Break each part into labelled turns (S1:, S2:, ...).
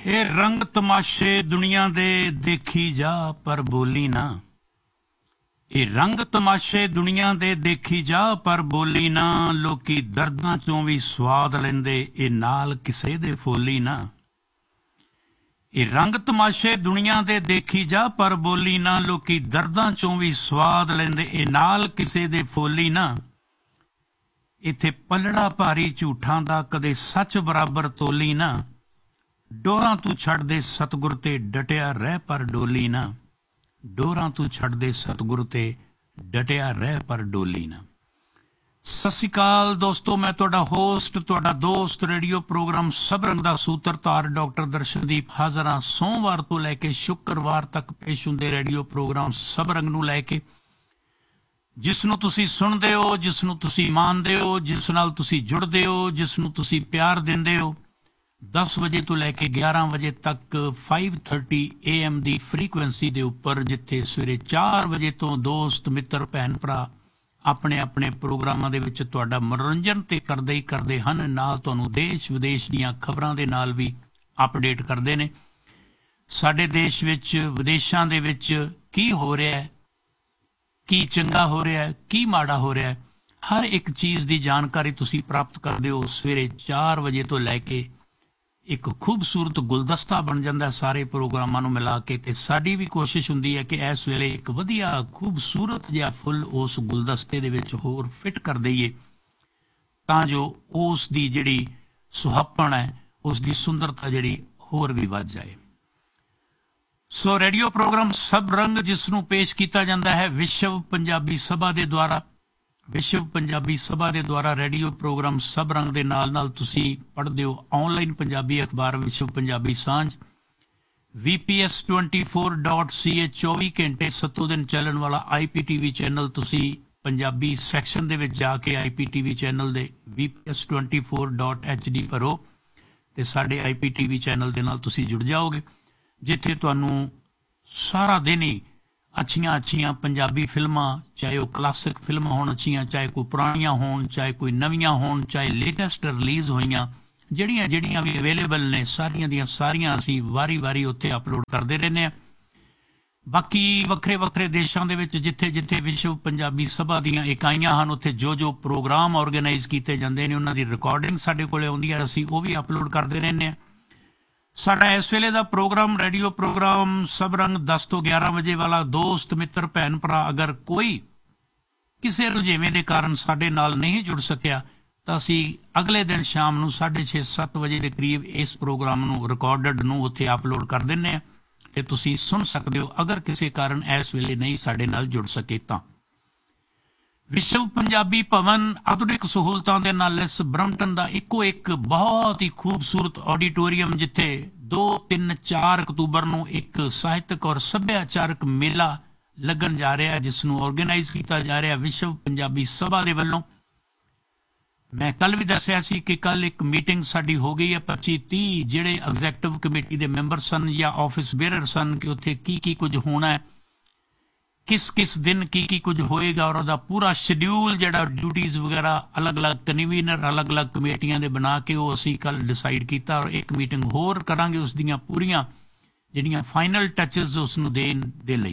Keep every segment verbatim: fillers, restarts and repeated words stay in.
S1: ਇਹ ਰੰਗ ਤਮਾਸ਼ੇ ਦੁਨੀਆ ਦੇ ਦੇਖੀ ਜਾ ਪਰ ਬੋਲੀ ਨਾ। ਇਹ ਰੰਗ ਤਮਾਸ਼ੇ ਦੁਨੀਆ ਦੇ ਦੇਖੀ ਜਾ ਪਰ ਬੋਲੀ ਨਾ। ਲੋਕੀ ਦਰਦਾਂ ਚੋਂ ਵੀ ਸਵਾਦ ਲੈਂਦੇ ਇਹ ਨਾਲ ਕਿਸੇ ਦੇ ਫੋਲੀ ਨਾ। ਇਹ ਰੰਗ ਤਮਾਸ਼ੇ ਦੁਨੀਆ ਦੇ ਦੇਖੀ ਜਾ ਪਰ ਬੋਲੀ ਨਾ। ਲੋਕੀ ਦਰਦਾਂ ਚੋਂ ਵੀ ਸਵਾਦ ਲੈਂਦੇ ਇਹ ਨਾਲ ਕਿਸੇ ਦੇ ਫੋਲੀ ਨਾ। ਇੱਥੇ ਪਲੜਾ ਭਾਰੀ ਝੂਠਾਂ ਦਾ ਕਦੇ ਸੱਚ ਬਰਾਬਰ ਤੋਲੀ ਨਾ। ਡੋਰਾਂ ਤੂੰ ਛੱਡ ਦੇ ਸਤਿਗੁਰ ਤੇ ਡਟਿਆ ਰਹਿ ਪਰ ਡੋਲੀ ਨਾ। ਡੋਰਾਂ ਤੂੰ ਛੱਡ ਦੇ ਸਤਿਗੁਰ ਤੇ ਡਟਿਆ ਰਹਿ ਪਰ ਡੋਲੀ ਨਾ। ਸਤਿ ਸ਼੍ਰੀ ਅਕਾਲ ਦੋਸਤੋ, ਮੈਂ ਤੁਹਾਡਾ ਹੋਸਟ, ਤੁਹਾਡਾ ਦੋਸਤ, ਰੇਡੀਓ ਪ੍ਰੋਗਰਾਮ ਸਭ ਰੰਗ ਦਾ ਸੂਤਰਧਾਰ ਡਾਕਟਰ ਦਰਸ਼ਨਦੀਪ ਹਾਜ਼ਰ ਹਾਂ। ਸੋਮਵਾਰ ਤੋਂ ਲੈ ਕੇ ਸ਼ੁੱਕਰਵਾਰ ਤੱਕ ਪੇਸ਼ ਹੁੰਦੇ ਰੇਡੀਓ ਪ੍ਰੋਗਰਾਮ ਸਭ ਰੰਗ ਨੂੰ ਲੈ ਕੇ, ਜਿਸ ਨੂੰ ਤੁਸੀਂ ਸੁਣਦੇ ਹੋ, ਜਿਸ ਨੂੰ ਤੁਸੀਂ ਮੰਨਦੇ ਹੋ, ਜਿਸ ਨਾਲ ਤੁਸੀਂ ਜੁੜਦੇ ਹੋ, ਜਿਸ ਨੂੰ ਤੁਸੀਂ ਪਿਆਰ ਦਿੰਦੇ ਹੋ। ਦਸ ਵਜੇ ਤੋਂ ਲੈ ਕੇ ਗਿਆਰਾਂ ਵਜੇ ਤੱਕ five thirty A M the frequency ਦੇ ਉੱਪਰ, ਜਿੱਥੇ ਸਵੇਰੇ ਚਾਰ ਵਜੇ ਤੋਂ ਦੋਸਤ ਮਿੱਤਰ ਭੈਣ ਭਰਾ ਆਪਣੇ ਆਪਣੇ ਪ੍ਰੋਗਰਾਮਾਂ ਦੇ ਵਿੱਚ ਤੁਹਾਡਾ ਮਨੋਰੰਜਨ ਤੇ ਕਰਦੇ ਹੀ ਕਰਦੇ ਹਨ, ਨਾਲ ਤੁਹਾਨੂੰ ਦੇਸ਼ ਵਿਦੇਸ਼ ਦੀਆਂ ਖਬਰਾਂ ਦੇ ਨਾਲ ਵੀ ਅਪਡੇਟ ਕਰਦੇ ਨੇ। ਸਾਡੇ ਦੇਸ਼ ਵਿੱਚ, ਵਿਦੇਸ਼ਾਂ ਦੇ ਵਿੱਚ ਕੀ ਹੋ ਰਿਹਾ ਹੈ, ਕੀ ਚੰਗਾ ਹੋ ਰਿਹਾ ਹੈ, ਕੀ ਮਾੜਾ ਹੋ ਰਿਹਾ ਹੈ, ਹਰ ਇੱਕ ਚੀਜ਼ ਦੀ ਜਾਣਕਾਰੀ ਤੁਸੀਂ ਪ੍ਰਾਪਤ ਕਰਦੇ ਹੋ। ਸਵੇਰੇ ਚਾਰ ਵਜੇ ਤੋਂ ਲੈ ਕੇ ਇੱਕ ਖੂਬਸੂਰਤ ਗੁਲਦਸਤਾ ਬਣ ਜਾਂਦਾ ਸਾਰੇ ਪ੍ਰੋਗਰਾਮਾਂ ਨੂੰ ਮਿਲਾ ਕੇ। ਤੇ ਸਾਡੀ ਵੀ ਕੋਸ਼ਿਸ਼ ਹੁੰਦੀ ਹੈ ਕਿ ਇਸ ਵੇਲੇ ਇੱਕ ਵਧੀਆ ਖੂਬਸੂਰਤ ਜਿਹਾ ਫੁੱਲ ਉਸ ਗੁਲਦਸਤੇ ਦੇ ਵਿੱਚ ਹੋਰ ਫਿੱਟ ਕਰ ਦਈਏ, ਤਾਂ ਜੋ ਉਸ ਦੀ ਜਿਹੜੀ ਸੁਹੱਪਣ ਹੈ, ਉਸ ਦੀ ਸੁੰਦਰਤਾ ਜਿਹੜੀ ਹੋਰ ਵੀ ਵੱਧ ਜਾਏ। ਸੋ ਰੇਡੀਓ ਪ੍ਰੋਗਰਾਮ ਸਭ ਰੰਗ, ਜਿਸ ਨੂੰ ਪੇਸ਼ ਕੀਤਾ ਜਾਂਦਾ ਹੈ ਵਿਸ਼ਵ ਪੰਜਾਬੀ ਸਭਾ ਦੇ ਦੁਆਰਾ। ਵਿਸ਼ਵ ਪੰਜਾਬੀ ਸਭਾ ਦੇ ਦੁਆਰਾ ਰੇਡੀਓ ਪ੍ਰੋਗਰਾਮ ਸਭ ਰੰਗ ਦੇ ਨਾਲ ਨਾਲ ਤੁਸੀਂ ਪੜ੍ਹਦੇ ਹੋ ਆਨਲਾਈਨ ਪੰਜਾਬੀ ਅਖਬਾਰ ਵਿਸ਼ਵ ਪੰਜਾਬੀ ਸਾਂਝ, ਵੀ P S twenty four dot ਸੀ ਏ, ਚੌਵੀ ਘੰਟੇ ਸੱਤੋਂ ਦਿਨ ਚੱਲਣ ਵਾਲਾ ਆਈ ਪੀ ਟੀ ਵੀ ਚੈਨਲ। ਤੁਸੀਂ ਪੰਜਾਬੀ ਸੈਕਸ਼ਨ ਦੇ ਵਿੱਚ ਜਾ ਕੇ ਆਈ ਪੀ ਟੀ ਵੀ ਚੈਨਲ ਦੇ ਵੀ P S twenty four dot H D ਭਰੋ ਤੇ ਸਾਡੇ ਆਈ ਪੀ ਟੀ ਵੀ ਚੈਨਲ ਦੇ ਨਾਲ ਤੁਸੀਂ ਜੁੜ ਜਾਓਗੇ, ਜਿੱਥੇ ਤੁਹਾਨੂੰ ਸਾਰਾ ਦਿਨ ਹੀ ਅੱਛੀਆਂ ਅੱਛੀਆਂ ਪੰਜਾਬੀ ਫਿਲਮਾਂ, ਚਾਹੇ ਉਹ ਕਲਾਸਿਕ ਫਿਲਮਾਂ ਹੋਣ ਅੱਛੀਆਂ, ਚਾਹੇ ਕੋਈ ਪੁਰਾਣੀਆਂ ਹੋਣ, ਚਾਹੇ ਕੋਈ ਨਵੀਆਂ ਹੋਣ, ਚਾਹੇ ਲੇਟੈਸਟ ਰਿਲੀਜ਼ ਹੋਈਆਂ, ਜਿਹੜੀਆਂ ਜਿਹੜੀਆਂ ਵੀ ਅਵੇਲੇਬਲ ਨੇ, ਸਾਰੀਆਂ ਦੀਆਂ ਸਾਰੀਆਂ ਅਸੀਂ ਵਾਰੀ ਵਾਰੀ ਉੱਥੇ ਅਪਲੋਡ ਕਰਦੇ ਰਹਿੰਦੇ ਹਾਂ। ਬਾਕੀ ਵੱਖਰੇ ਵੱਖਰੇ ਦੇਸ਼ਾਂ ਦੇ ਵਿੱਚ ਜਿੱਥੇ ਜਿੱਥੇ ਵਿਸ਼ਵ ਪੰਜਾਬੀ ਸਭਾ ਦੀਆਂ ਇਕਾਈਆਂ ਹਨ, ਉੱਥੇ ਜੋ ਜੋ ਪ੍ਰੋਗਰਾਮ ਆਰਗੇਨਾਈਜ਼ ਕੀਤੇ ਜਾਂਦੇ ਨੇ, ਉਹਨਾਂ ਦੀ ਰਿਕਾਰਡਿੰਗ ਸਾਡੇ ਕੋਲ ਆਉਂਦੀ ਹੈ, ਅਸੀਂ ਉਹ ਵੀ ਅਪਲੋਡ ਕਰਦੇ ਰਹਿੰਦੇ ਹਾਂ। ਸਾਡਾ ਇਸ ਵੇਲੇ ਦਾ ਪ੍ਰੋਗਰਾਮ, ਰੇਡੀਓ ਪ੍ਰੋਗਰਾਮ ਸਭ ਰੰਗ, ਦਸ ਤੋਂ ਗਿਆਰਾਂ ਵਜੇ ਵਾਲਾ। ਦੋਸਤ ਮਿੱਤਰ ਭੈਣ ਭਰਾ ਅਗਰ ਕੋਈ ਕਿਸੇ ਰੁਝੇਵੇਂ ਦੇ ਕਾਰਨ ਸਾਡੇ ਨਾਲ ਨਹੀਂ ਜੁੜ ਸਕਿਆ, ਤਾਂ ਅਸੀਂ ਅਗਲੇ ਦਿਨ ਸ਼ਾਮ ਨੂੰ ਸਾਢੇ ਛੇ ਸੱਤ ਵਜੇ ਦੇ ਕਰੀਬ ਇਸ ਪ੍ਰੋਗਰਾਮ ਨੂੰ ਰਿਕਾਰਡਡ ਨੂੰ ਉੱਥੇ ਅਪਲੋਡ ਕਰ ਦਿੰਦੇ ਹਾਂ ਤੇ ਤੁਸੀਂ ਸੁਣ ਸਕਦੇ ਹੋ, ਅਗਰ ਕਿਸੇ ਕਾਰਨ ਇਸ ਵੇਲੇ ਨਹੀਂ ਸਾਡੇ ਨਾਲ ਜੁੜ ਸਕੇ ਤਾਂ। ਵਿਸ਼ਵ ਪੰਜਾਬੀ ਭਵਨ ਆਧੁਨਿਕ ਸਹੂਲਤਾਂ ਦੇ ਨਾਲ ਇਸ ਬਰੰਪਟਨ ਦਾ ਇੱਕੋ ਇੱਕ ਬਹੁਤ ਹੀ ਖੂਬਸੂਰਤ ਆਡੀਟੋਰੀਅਮ, ਜਿੱਥੇ ਦੋ ਤਿੰਨ ਚਾਰ ਅਕਤੂਬਰ ਨੂੰ ਇੱਕ ਸਾਹਿਤਕ ਔਰ ਸੱਭਿਆਚਾਰਕ ਮੇਲਾ ਲੱਗਣ ਜਾ ਰਿਹਾ, ਜਿਸ ਨੂੰ ਆਰਗੇਨਾਈਜ਼ ਕੀਤਾ ਜਾ ਰਿਹਾ ਵਿਸ਼ਵ ਪੰਜਾਬੀ ਸਭਾ ਦੇ ਵੱਲੋਂ। ਮੈਂ ਕੱਲ ਵੀ ਦੱਸਿਆ ਸੀ ਕਿ ਕੱਲ ਇੱਕ ਮੀਟਿੰਗ ਸਾਡੀ ਹੋ ਗਈ ਹੈ ਪੱਚੀ ਤੀਹ ਜਿਹੜੇ ਐਗਜ਼ੈਕਟਿਵ ਕਮੇਟੀ ਦੇ ਮੈਂਬਰ ਸਨ ਜਾਂ ਆਫਿਸ ਬੇਅਰਰ ਸਨ, ਕਿ ਉੱਥੇ ਕੀ ਕੀ ਕੁਝ ਹੋਣਾ ਹੈ, ਕਿਸ ਕਿਸ ਦਿਨ ਕੀ ਕੀ ਕੁਝ ਹੋਏਗਾ, ਔਰ ਉਹਦਾ ਪੂਰਾ ਸ਼ਡਿਊਲ ਜਿਹੜਾ ਡਿਊਟੀਜ਼ ਵਗੈਰਾ ਅਲੱਗ-ਅਲੱਗ ਕਨਵੀਨਰ ਅਲੱਗ-ਅਲੱਗ ਕਮੇਟੀਆਂ ਦੇ ਬਣਾ ਕੇ ਉਹ ਅਸੀਂ ਕੱਲ ਡਿਸਾਈਡ ਕੀਤਾ, ਔਰ ਇੱਕ ਮੀਟਿੰਗ ਹੋਰ ਕਰਾਂਗੇ ਉਸ ਦੀਆਂ ਪੂਰੀਆਂ ਜਿਹੜੀਆਂ ਫਾਈਨਲ ਟੱਚਸ ਉਸ ਨੂੰ ਦੇਣ ਦੇ ਲਈ।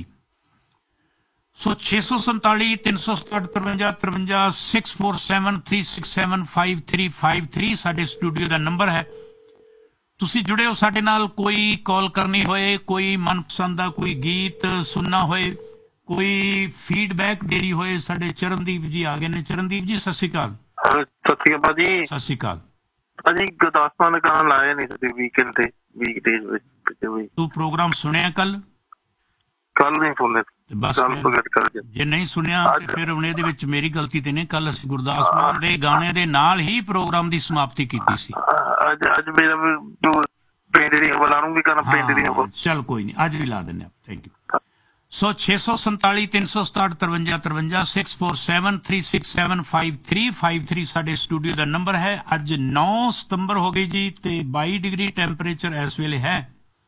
S1: ਸੋ ਛੇ ਸੌ ਸੰਤਾਲੀ ਤਿੰਨ ਸੌ ਸਤਾਹਠ ਤਰਵੰਜਾ ਤਰਵੰਜਾ six four seven three six seven five three five three ਸਾਡੇ ਸਟੂਡੀਓ ਦਾ ਨੰਬਰ ਹੈ। ਤੁਸੀਂ ਜੁੜੇ ਹੋ ਸਾਡੇ ਨਾਲ, ਕੋਈ ਕਾਲ ਕਰਨੀ ਹੋਏ, ਕੋਈ ਮਨਪਸੰਦ ਦਾ ਕੋਈ ਗੀਤ ਸੁਣਨਾ ਹੋਏ, ਕੋਈ ਫੀਡਬੈਕ ਦੇਣੀ ਹੋਏ, ਸਾਡੇ ਚਰਨਦੀਪ ਜੀ ਆ ਗਏ ਨੇ। ਚਰਨਦੀਪ ਜੀ ਸਤਿ ਸ਼੍ਰੀ ਅਕਾਲ।
S2: ਸਤਿ ਸ਼੍ਰੀ ਅਕਾਲ ਭਾਜੀ।
S1: ਸਤਿ ਸ਼੍ਰੀ ਅਕਾਲ
S2: ਭਾਜੀ। ਗੁਰਦਾਸਮਾਨ ਦੇ ਗਾਣੇ ਲਾਏ ਨੇ ਤੁਸੀਂ ਵੀਕਐਂਡ ਤੇ, ਵੀਕਡੇਜ਼ ਵਿੱਚ।
S1: ਤੂੰ ਪ੍ਰੋਗਰਾਮ ਸੁਣਿਆ ਕੱਲ?
S2: ਕੱਲ ਨਹੀਂ ਸੁਣਿਆ
S1: ਬਸ, ਜੇ ਨਹੀਂ ਸੁਣਿਆ ਤੇ ਫਿਰ ਹੁਣ ਇਹਦੇ ਵਿੱਚ ਮੇਰੀ ਗਲਤੀ ਤੇ ਨਹੀਂ। ਕੱਲ ਅਸੀਂ ਗੁਰਦਾਸ ਮਾਨ ਦੇ ਗਾਣੇ ਦੇ ਨਾਲ ਹੀ ਪ੍ਰੋਗਰਾਮ ਦੀ ਸਮਾਪਤੀ ਕੀਤੀ ਸੀ।
S2: ਅੱਜ ਅੱਜ ਮੇਰਾ ਪਿੰਡ ਦੀ ਹਵਾ ਲਾਉਂਗੀ ਕਰਨਾ, ਪਿੰਡ ਦੀ ਹਵਾ।
S1: ਚੱਲ ਕੋਈ ਨਹੀਂ, ਅੱਜ ਵੀ ਲਾ ਦਿੰਦੇ ਆ। Thank you. ਸੋ ਛੇ ਸੌ ਸੰਤਾਲੀ ਤਿੰਨ ਸੌ ਸਤਾਹਠ ਤਰਵੰਜਾ ਤਰਵੰਜਾ six four seven three six seven five three five three ਸਾਡੇ ਸਟੂਡੀਓ ਦਾ ਨੰਬਰ ਹੈ। ਅੱਜ ਨੌ ਸਤੰਬਰ ਹੋ ਗਈ ਜੀ ਤੇ ਬਾਈ ਡਿਗਰੀ ਟੈਂਪਰੇਚਰ ਇਸ ਵੇਲੇ ਹੈ।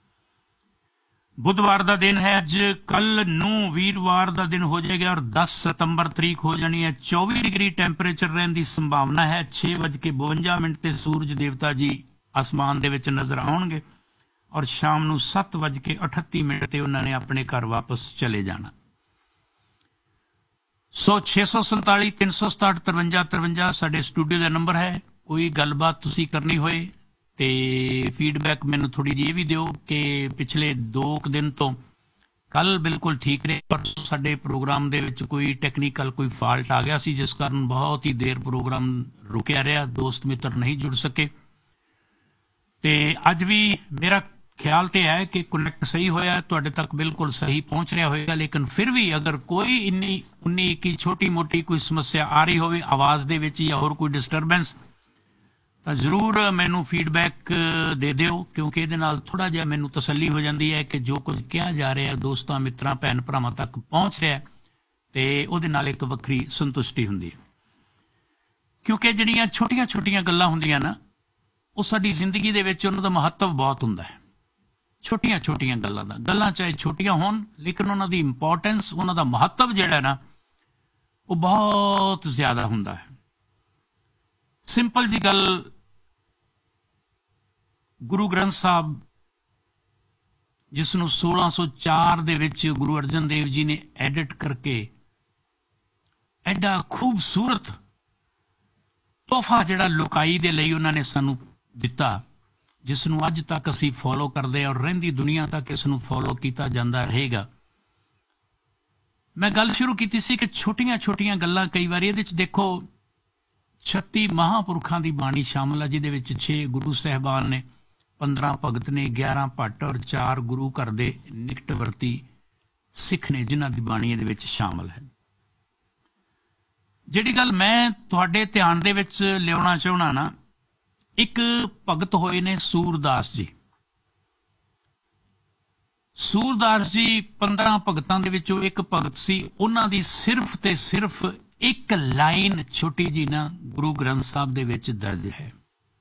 S1: ਬੁੱਧਵਾਰ ਦਾ ਦਿਨ ਹੈ ਅੱਜ। ਕੱਲ ਨੂੰ ਵੀਰਵਾਰ ਦਾ ਦਿਨ ਹੋ ਜਾਏਗਾ ਔਰ ਦਸ ਸਤੰਬਰ ਤਰੀਕ ਹੋ ਜਾਣੀ ਹੈ। ਚੌਵੀ ਡਿਗਰੀ ਟੈਂਪਰੇਚਰ ਰਹਿਣ ਦੀ ਸੰਭਾਵਨਾ ਹੈ। ਛੇ ਵੱਜ ਕੇ ਬਵੰਜਾ ਮਿੰਟ ਤੇ ਸੂਰਜ ਦੇਵਤਾ ਜੀ ਆਸਮਾਨ ਦੇ ਵਿੱਚ ਨਜ਼ਰ ਆਉਣਗੇ। ਔਰ ਸ਼ਾਮ ਨੂੰ ਸੱਤ ਵੱਜ ਕੇ ਅਠੱਤੀ ਮਿੰਟ ਤੇ ਉਹਨਾਂ ਨੇ ਆਪਣੇ ਘਰ ਵਾਪਸ ਚਲੇ ਜਾਣਾ। ਸੋ ਛੇ ਸੌ ਸੰਤਾਲੀ ਤਿੰਨ ਸੌ ਸਤਾਹਠ ਤਰਵੰਜਾ ਤਰਵੰਜਾ ਸਾਡੇ ਸਟੂਡੀਓ ਦਾ ਨੰਬਰ ਹੈ। ਕੋਈ ਗੱਲਬਾਤ ਤੁਸੀਂ ਕਰਨੀ ਹੋਏ ਤੇ ਫੀਡਬੈਕ ਮੈਨੂੰ ਥੋੜੀ ਜਿਹੀ ਇਹ ਵੀ ਦਿਓ ਕਿ ਪਿਛਲੇ ਦੋ ਕੁ ਦਿਨ ਤੋਂ ਕੱਲ ਬਿਲਕੁਲ ਠੀਕ ਰਹੇ, ਪਰਸੋਂ ਸਾਡੇ ਪ੍ਰੋਗਰਾਮ ਦੇ ਵਿੱਚ ਕੋਈ ਟੈਕਨੀਕਲ ਕੋਈ ਫਾਲਟ ਆ ਗਿਆ ਸੀ, ਜਿਸ ਕਾਰਨ ਬਹੁਤ ਹੀ ਦੇਰ ਪ੍ਰੋਗਰਾਮ ਰੁਕਿਆ ਰਿਹਾ, ਦੋਸਤ ਮਿੱਤਰ ਨਹੀਂ ਜੁੜ ਸਕੇ। ਤੇ ਅੱਜ ਵੀ ਮੇਰਾ ਖਿਆਲ ਤੇ ਹੈ ਕਿ ਕਨੈਕਟ ਸਹੀ ਹੋਇਆ, ਤੁਹਾਡੇ ਤੱਕ ਬਿਲਕੁਲ ਸਹੀ ਪਹੁੰਚ ਰਿਹਾ ਹੋਏਗਾ। ਲੇਕਿਨ ਫਿਰ ਵੀ ਅਗਰ ਕੋਈ ਇੰਨੀ ਉਨੀ ਇੱਕੀ ਛੋਟੀ ਮੋਟੀ ਕੋਈ ਸਮੱਸਿਆ ਆ ਰਹੀ ਹੋਵੇ ਆਵਾਜ਼ ਦੇ ਵਿੱਚ ਜਾਂ ਹੋਰ ਕੋਈ ਡਿਸਟਰਬੈਂਸ, ਤਾਂ ਜ਼ਰੂਰ ਮੈਨੂੰ ਫੀਡਬੈਕ ਦੇ ਦਿਓ, ਕਿਉਂਕਿ ਇਹਦੇ ਨਾਲ ਥੋੜ੍ਹਾ ਜਿਹਾ ਮੈਨੂੰ ਤਸੱਲੀ ਹੋ ਜਾਂਦੀ ਹੈ ਕਿ ਜੋ ਕੁਝ ਕਿਹਾ ਜਾ ਰਿਹਾ ਦੋਸਤਾਂ ਮਿੱਤਰਾਂ ਭੈਣ ਭਰਾਵਾਂ ਤੱਕ ਪਹੁੰਚ ਰਿਹਾ ਤੇ ਉਹਦੇ ਨਾਲ ਇੱਕ ਵੱਖਰੀ ਸੰਤੁਸ਼ਟੀ ਹੁੰਦੀ ਹੈ। ਕਿਉਂਕਿ ਜਿਹੜੀਆਂ ਛੋਟੀਆਂ ਛੋਟੀਆਂ ਗੱਲਾਂ ਹੁੰਦੀਆਂ ਨਾ, ਉਹ ਸਾਡੀ ਜ਼ਿੰਦਗੀ ਦੇ ਵਿੱਚ ਉਹਨਾਂ ਦਾ ਮਹੱਤਵ ਬਹੁਤ ਹੁੰਦਾ ਹੈ। ਛੋਟੀਆਂ ਛੋਟੀਆਂ ਗੱਲਾਂ ਦਾ, ਗੱਲਾਂ ਚਾਹੇ ਛੋਟੀਆਂ ਹੋਣ ਲੇਕਿਨ ਉਹਨਾਂ ਦੀ ਇੰਪੋਰਟੈਂਸ, ਉਹਨਾਂ ਦਾ ਮਹੱਤਵ ਜਿਹੜਾ ਨਾ ਉਹ ਬਹੁਤ ਜ਼ਿਆਦਾ ਹੁੰਦਾ ਹੈ। ਸਿੰਪਲ ਜੀ ਗੱਲ, ਗੁਰੂ ਗ੍ਰੰਥ ਸਾਹਿਬ ਜਿਸ ਨੂੰ ਸੋਲਾਂ ਸੌ ਚਾਰ ਦੇ ਵਿੱਚ ਗੁਰੂ ਅਰਜਨ ਦੇਵ ਜੀ ਨੇ ਐਡਿਟ ਕਰਕੇ ਐਡਾ ਖੂਬਸੂਰਤ ਤੋਹਫਾ ਜਿਹੜਾ ਲੁਕਾਈ ਦੇ ਲਈ ਉਹਨਾਂ ਨੇ ਸਾਨੂੰ ਦਿੱਤਾ, ਜਿਸ ਨੂੰ ਅੱਜ ਤੱਕ ਅਸੀਂ ਫੋਲੋ ਕਰਦੇ ਹਾਂ ਔਰ ਰਹਿੰਦੀ ਦੁਨੀਆ ਤੱਕ ਇਸ ਨੂੰ ਫੋਲੋ ਕੀਤਾ ਜਾਂਦਾ ਰਹੇਗਾ। ਮੈਂ ਗੱਲ ਸ਼ੁਰੂ ਕੀਤੀ ਸੀ ਕਿ ਛੋਟੀਆਂ ਛੋਟੀਆਂ ਗੱਲਾਂ, ਕਈ ਵਾਰੀ ਇਹਦੇ ਵਿੱਚ ਦੇਖੋ ਛੱਤੀ ਮਹਾਂਪੁਰਖਾਂ ਦੀ ਬਾਣੀ ਸ਼ਾਮਲ ਹੈ, ਜਿਹਦੇ ਵਿੱਚ ਛੇ ਗੁਰੂ ਸਾਹਿਬਾਨ ਨੇ, ਪੰਦਰਾਂ ਭਗਤ ਨੇ, ਗਿਆਰਾਂ ਭੱਟ ਔਰ ਚਾਰ ਗੁਰੂ ਘਰ ਦੇ ਨਿਕਟਵਰਤੀ ਸਿੱਖ ਨੇ, ਜਿਨ੍ਹਾਂ ਦੀ ਬਾਣੀ ਇਹਦੇ ਵਿੱਚ ਸ਼ਾਮਲ ਹੈ। ਜਿਹੜੀ ਗੱਲ ਮੈਂ ਤੁਹਾਡੇ ਧਿਆਨ ਦੇ ਵਿੱਚ ਲਿਆਉਣਾ ਚਾਹੁੰਦਾ ਨਾ, ਇੱਕ ਭਗਤ ਹੋਏ ਨੇ ਸੂਰਦਾਸ ਜੀ। ਸੂਰਦਾਸ ਜੀ ਪੰਦਰਾਂ ਭਗਤਾਂ ਦੇ ਵਿੱਚੋਂ ਇੱਕ ਭਗਤ ਸੀ। ਉਹਨਾਂ ਦੀ ਸਿਰਫ ਤੇ ਸਿਰਫ ਇੱਕ ਲਾਈਨ ਛੋਟੀ ਜੀ ਨਾ ਗੁਰੂ ਗ੍ਰੰਥ ਸਾਹਿਬ ਦੇ ਵਿੱਚ ਦਰਜ ਹੈ।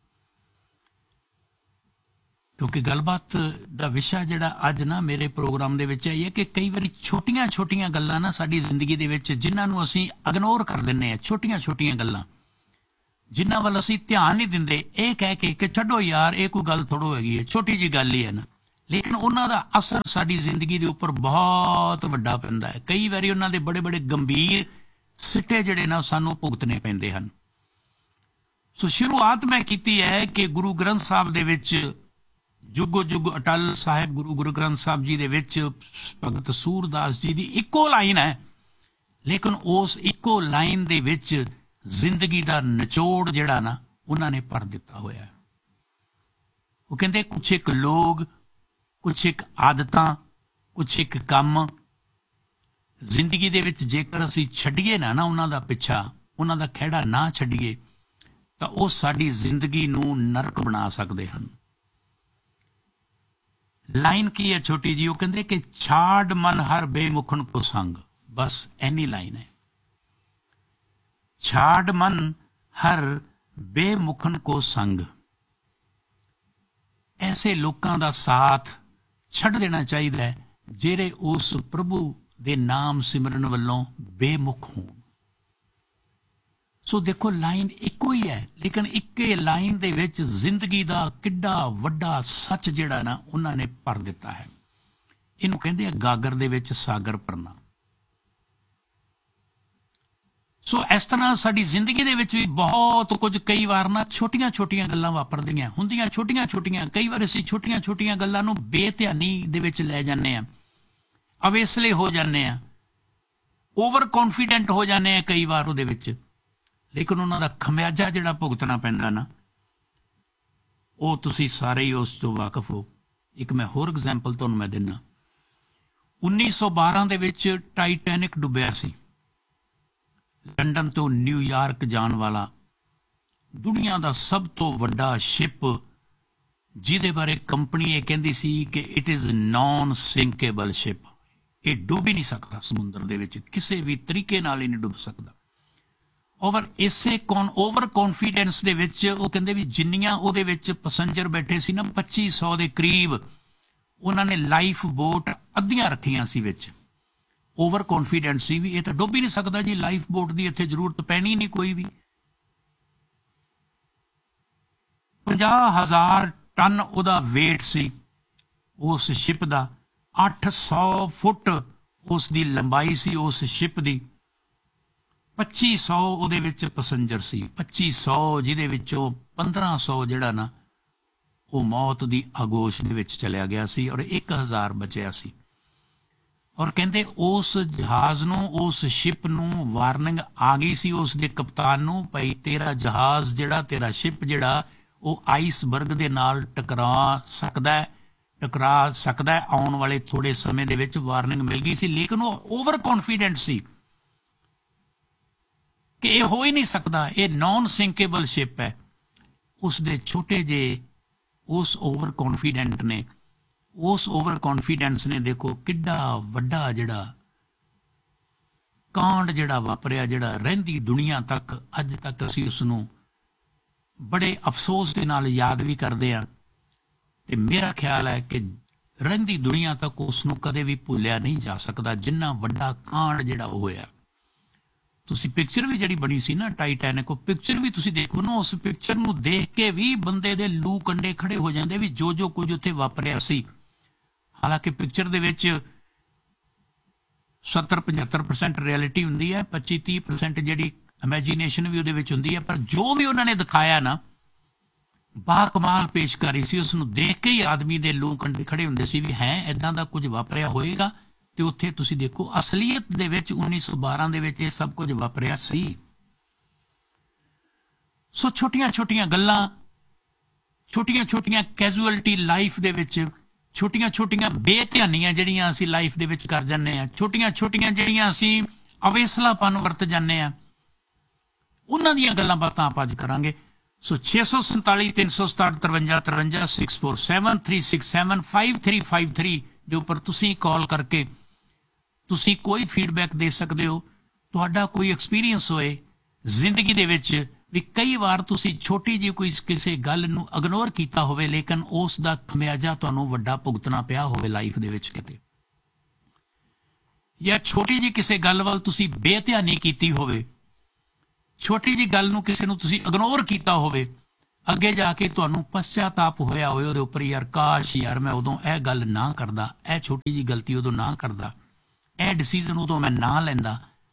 S1: ਕਿਉਂਕਿ ਗੱਲਬਾਤ ਦਾ ਵਿਸ਼ਾ ਜਿਹੜਾ ਅੱਜ ਨਾ ਮੇਰੇ ਪ੍ਰੋਗਰਾਮ ਦੇ ਵਿੱਚ ਇਹ ਹੈ ਕਿ ਕਈ ਵਾਰੀ ਛੋਟੀਆਂ ਛੋਟੀਆਂ ਗੱਲਾਂ ਨਾ ਸਾਡੀ ਜ਼ਿੰਦਗੀ ਦੇ ਵਿੱਚ, ਜਿਨ੍ਹਾਂ ਨੂੰ ਅਸੀਂ ਇਗਨੋਰ ਕਰ ਦਿੰਦੇ ਹਾਂ, ਛੋਟੀਆਂ ਛੋਟੀਆਂ ਗੱਲਾਂ ਜਿਨ੍ਹਾਂ ਵੱਲ ਅਸੀਂ ਧਿਆਨ ਨਹੀਂ ਦਿੰਦੇ, ਇਹ ਕਹਿ ਕੇ ਕਿ ਛੱਡੋ ਯਾਰ ਇਹ ਕੋਈ ਗੱਲ ਥੋੜ੍ਹੋ ਹੈਗੀ ਹੈ, ਛੋਟੀ ਜਿਹੀ ਗੱਲ ਹੀ ਹੈ ਨਾ, ਲੇਕਿਨ ਉਹਨਾਂ ਦਾ ਅਸਰ ਸਾਡੀ ਜ਼ਿੰਦਗੀ ਦੇ ਉੱਪਰ ਬਹੁਤ ਵੱਡਾ ਪੈਂਦਾ ਹੈ। ਕਈ ਵਾਰੀ ਉਹਨਾਂ ਦੇ ਬੜੇ ਬੜੇ ਗੰਭੀਰ ਸਿੱਟੇ ਜਿਹੜੇ ਨਾ ਸਾਨੂੰ ਭੁਗਤਣੇ ਪੈਂਦੇ ਹਨ। ਸੋ ਸ਼ੁਰੂਆਤ ਮੈਂ ਕੀਤੀ ਹੈ ਕਿ ਗੁਰੂ ਗ੍ਰੰਥ ਸਾਹਿਬ ਦੇ ਵਿੱਚ ਜੁਗੋ ਜੁਗ ਅਟਲ ਸਾਹਿਬ ਗੁਰੂ ਗੁਰੂ ਗ੍ਰੰਥ ਸਾਹਿਬ ਜੀ ਦੇ ਵਿੱਚ ਭਗਤ ਸੂਰਦਾਸ ਜੀ ਦੀ ਇੱਕੋ ਲਾਈਨ ਹੈ, ਲੇਕਿਨ ਉਸ ਇੱਕੋ ਲਾਈਨ ਦੇ ਵਿੱਚ ਜ਼ਿੰਦਗੀ ਦਾ ਨਿਚੋੜ ਜਿਹੜਾ ਨਾ ਉਹਨਾਂ ਨੇ ਭਰ ਦਿੱਤਾ ਹੋਇਆ। ਉਹ ਕਹਿੰਦੇ ਕੁਛ ਇੱਕ ਲੋਕ, ਕੁਛ ਇੱਕ ਆਦਤਾਂ, ਕੁਛ ਇੱਕ ਕੰਮ ਜ਼ਿੰਦਗੀ ਦੇ ਵਿੱਚ ਜੇਕਰ ਅਸੀਂ ਛੱਡੀਏ ਨਾ ਨਾ ਉਹਨਾਂ ਦਾ ਪਿੱਛਾ, ਉਹਨਾਂ ਦਾ ਖਹਿੜਾ ਨਾ ਛੱਡੀਏ, ਤਾਂ ਉਹ ਸਾਡੀ ਜ਼ਿੰਦਗੀ ਨੂੰ ਨਰਕ ਬਣਾ ਸਕਦੇ ਹਨ। ਲਾਈਨ ਕੀ ਹੈ ਛੋਟੀ ਜੀ, ਉਹ ਕਹਿੰਦੇ ਕਿ ਛਾੜ ਮਨ ਹਰ ਬੇਮੁਖਨ ਕੋ ਸੰਗ, ਬਸ ਐਨੀ ਲਾਈਨ ਹੈ। ਛਾੜ ਮਨ ਹਰ ਬੇਮੁਖਨ ਕੋ ਸੰਗ, ਐਸੇ ਲੋਕਾਂ ਦਾ ਸਾਥ ਛੱਡ ਦੇਣਾ ਚਾਹੀਦਾ ਹੈ ਜਿਹੜੇ ਉਸ ਪ੍ਰਭੂ ਦੇ ਨਾਮ ਸਿਮਰਨ ਵੱਲੋਂ ਬੇਮੁਖ ਹੋਣ। ਸੋ ਦੇਖੋ ਲਾਈਨ ਇੱਕੋ ਹੀ ਹੈ, ਲੇਕਿਨ ਇੱਕੇ ਲਾਈਨ ਦੇ ਵਿੱਚ ਜ਼ਿੰਦਗੀ ਦਾ ਕਿੱਡਾ ਵੱਡਾ ਸੱਚ ਜਿਹੜਾ ਨਾ ਉਹਨਾਂ ਨੇ ਭਰ ਦਿੱਤਾ ਹੈ। ਇਹਨੂੰ ਕਹਿੰਦੇ ਆ ਗਾਗਰ ਦੇ ਵਿੱਚ ਸਾਗਰ ਭਰਨਾ। ਸੋ ਇਸ ਤਰ੍ਹਾਂ ਸਾਡੀ ਜ਼ਿੰਦਗੀ ਦੇ ਵਿੱਚ ਵੀ ਬਹੁਤ ਕੁਝ ਕਈ ਵਾਰ ਨਾ ਛੋਟੀਆਂ ਛੋਟੀਆਂ ਗੱਲਾਂ ਵਾਪਰਦੀਆਂ ਹੁੰਦੀਆਂ, ਛੋਟੀਆਂ ਛੋਟੀਆਂ। ਕਈ ਵਾਰ ਅਸੀਂ ਛੋਟੀਆਂ ਛੋਟੀਆਂ ਗੱਲਾਂ ਨੂੰ ਬੇਧਿਆਨੀ ਦੇ ਵਿੱਚ ਲੈ ਜਾਂਦੇ ਹਾਂ, ਅਵੇਸਲੇ ਹੋ ਜਾਂਦੇ ਹਾਂ, ਓਵਰ ਕੌਨਫੀਡੈਂਟ ਹੋ ਜਾਂਦੇ ਹਾਂ ਕਈ ਵਾਰ ਉਹਦੇ ਵਿੱਚ, ਲੇਕਿਨ ਉਹਨਾਂ ਦਾ ਖਮਿਆਜਾ ਜਿਹੜਾ ਭੁਗਤਣਾ ਪੈਂਦਾ ਨਾ, ਉਹ ਤੁਸੀਂ ਸਾਰੇ ਹੀ ਉਸ ਤੋਂ ਵਾਕਫ ਹੋ। ਇੱਕ ਮੈਂ ਹੋਰ ਐਗਜ਼ਾਮਪਲ ਤੁਹਾਨੂੰ ਮੈਂ ਦਿੰਦਾ। ਉੱਨੀ ਸੌ ਬਾਰਾਂ ਦੇ ਵਿੱਚ ਟਾਈਟੈਨਿਕ ਡੁੱਬਿਆ ਸੀ। ਲੰਡਨ ਤੋਂ ਨਿਊਯਾਰਕ ਜਾਣ ਵਾਲਾ ਦੁਨੀਆ ਦਾ ਸਭ ਤੋਂ ਵੱਡਾ ਸ਼ਿਪ, ਜਿਹਦੇ ਬਾਰੇ ਕੰਪਨੀ ਇਹ ਕਹਿੰਦੀ ਸੀ ਕਿ ਇਟ ਇਜ਼ ਨॉन ਸਿੰਕੇਬਲ ਸ਼ਿਪ, ਇਹ ਡੁੱਬ ਹੀ ਨਹੀਂ ਸਕਦਾ ਸਮੁੰਦਰ ਦੇ ਵਿੱਚ, ਕਿਸੇ ਵੀ ਤਰੀਕੇ ਨਾਲ ਹੀ ਨਹੀਂ ਡੁੱਬ ਸਕਦਾ। ਓਵਰ ਇਸੇ ਕੌਨ ਓਵਰ ਕੌਨਫੀਡੈਂਸ ਦੇ ਵਿੱਚ ਉਹ ਕਹਿੰਦੇ ਵੀ ਜਿੰਨੀਆਂ ਉਹਦੇ ਵਿੱਚ ਪੈਸੰਜਰ ਬੈਠੇ ਸੀ ਨਾ, ਪੱਚੀ ਸੌ ਦੇ ਕਰੀਬ, ਉਹਨਾਂ ਨੇ ਲਾਈਫ ਬੋਟ ਅੱਧੀਆਂ ਰੱਖੀਆਂ ਸੀ ਵਿੱਚ। ਓਵਰ ਕੌਨਫੀਡੈਂਟ ਸੀ ਵੀ ਇਹ ਤਾਂ ਡੁੱਬ ਹੀ ਨਹੀਂ ਸਕਦਾ ਜੀ, ਲਾਈਫ ਬੋਟ ਦੀ ਇੱਥੇ ਜ਼ਰੂਰਤ ਪੈਣੀ ਨਹੀਂ ਕੋਈ ਵੀ। ਪੰਜਾਹ ਹਜ਼ਾਰ ਟਨ ਉਹਦਾ ਵੇਟ ਸੀ, उस शिप का अठ सौ फुट उसकी लंबाई सी उस शिप की। पच्ची सौ उहदे विच पैसेंजर सी, पच्ची सौ जिहदे विचों पंद्रह सौ जिहड़ा ना वो मौत की आगोश दे विच चलिया गया सी और एक हज़ार बचिया सी। और कहते उस जहाज नूं उस शिप नूं वार्निंग आ गई सी उस दे कप्तान नूं, भाई तेरा जहाज जिहड़ा तेरा शिप जिहड़ा वो आइसबर्ग दे नाल टकरा सकदा है टकरा सकदा है आउण वाले थोड़े समय दे विच। वार्निंग मिल गई सी लेकिन वो ओवर कॉन्फिडेंट सी कि ये हो ही नहीं सकता, ये नॉन सिंकेबल शिप है। उस दे छोटे जे उस ओवर कॉन्फिडेंट ने उस ओवर कॉन्फिडेंस ने देखो किड्डा वड्डा जिहड़ा कांड जिहड़ा वापरिया, जिहड़ा रहिंदी दुनिया तक अज तक असीं उसनूं बड़े अफसोस दे नाल याद भी करदे आ। ते मेरा ख्याल है कि रहिंदी दुनिया तक उसनूं कदे भी भुल्लिया नहीं जा सकदा जिन्ना वड्डा कांड जिहड़ा होया। तुसी पिक्चर भी जिहड़ी बनी सी ना टाइटैनिक, पिक्चर भी तुसी देखो ना, उस पिक्चर नूं देख के भी बंदे दे लू कंडे खड़े हो जांदे भी जो जो कुछ उत्थे वापरिया सी। हालांकि पिक्चर दे विच सत्तर पचहत्तर परसेंट रियलिटी हुंदी है, पच्ची तीह परसेंट जिहड़ी इमेजीनेशन भी उहदे विच हुंदी है, पर जो भी उन्होंने दिखाया ना बाकमाल पेशकारी सी। उसनूं देख के ही आदमी दे लू कंडे खड़े हुंदे सी भी है इदां दा कुछ वापरिया होएगा। ते उत्थे तुसी देखो असलीयत दे विच उन्नीस सौ बारह दे विच सब कुछ वापरिया सी। सो छोटियां छोटियां गल्लां, छोटियां छोटियां कैजुअलिटी लाइफ दे विच, छोटियां छोटियां बेध्यानियां जिहड़ियां असीं लाइफ दे विच कर जाने आ, छोटियां छोटियां जिहड़ियां असीं अवेसलापन वरत जाने आ, उन्हां दीयां गल्लां बातां आपां अज करांगे। सो छे सौ संताली तीन सौ सताहठ तरवंजा तरवंजा six four seven three six seven five three five three दे उपर तुसीं कॉल करके तुसीं कोई फीडबैक दे सकदे हो। तुहाडा कोई एक्सपीरियंस होए जिंदगी दे विच भी कई बार तुसीं छोटी जी कोई किसी गल नूं इग्नोर कीता होवे लेकिन उस दा खमियाजा तुहानूं वड्डा भुगतना पिया होवे लाइफ दे विच किते, या छोटी जी किसी गल वल तुसीं बेध्यानी कीती होवे, छोटी जी गल नूं किसी नूं तुसीं इग्नोर कीता होवे, अगे जाके तुहानूं पश्चाताप होया होवे उहदे उपर यार काश यार मैं उदों यह गल ना करदा, यह छोटी जी गलती उदों ना करदा, यह डिसीजन उदों मैं ना लैंदा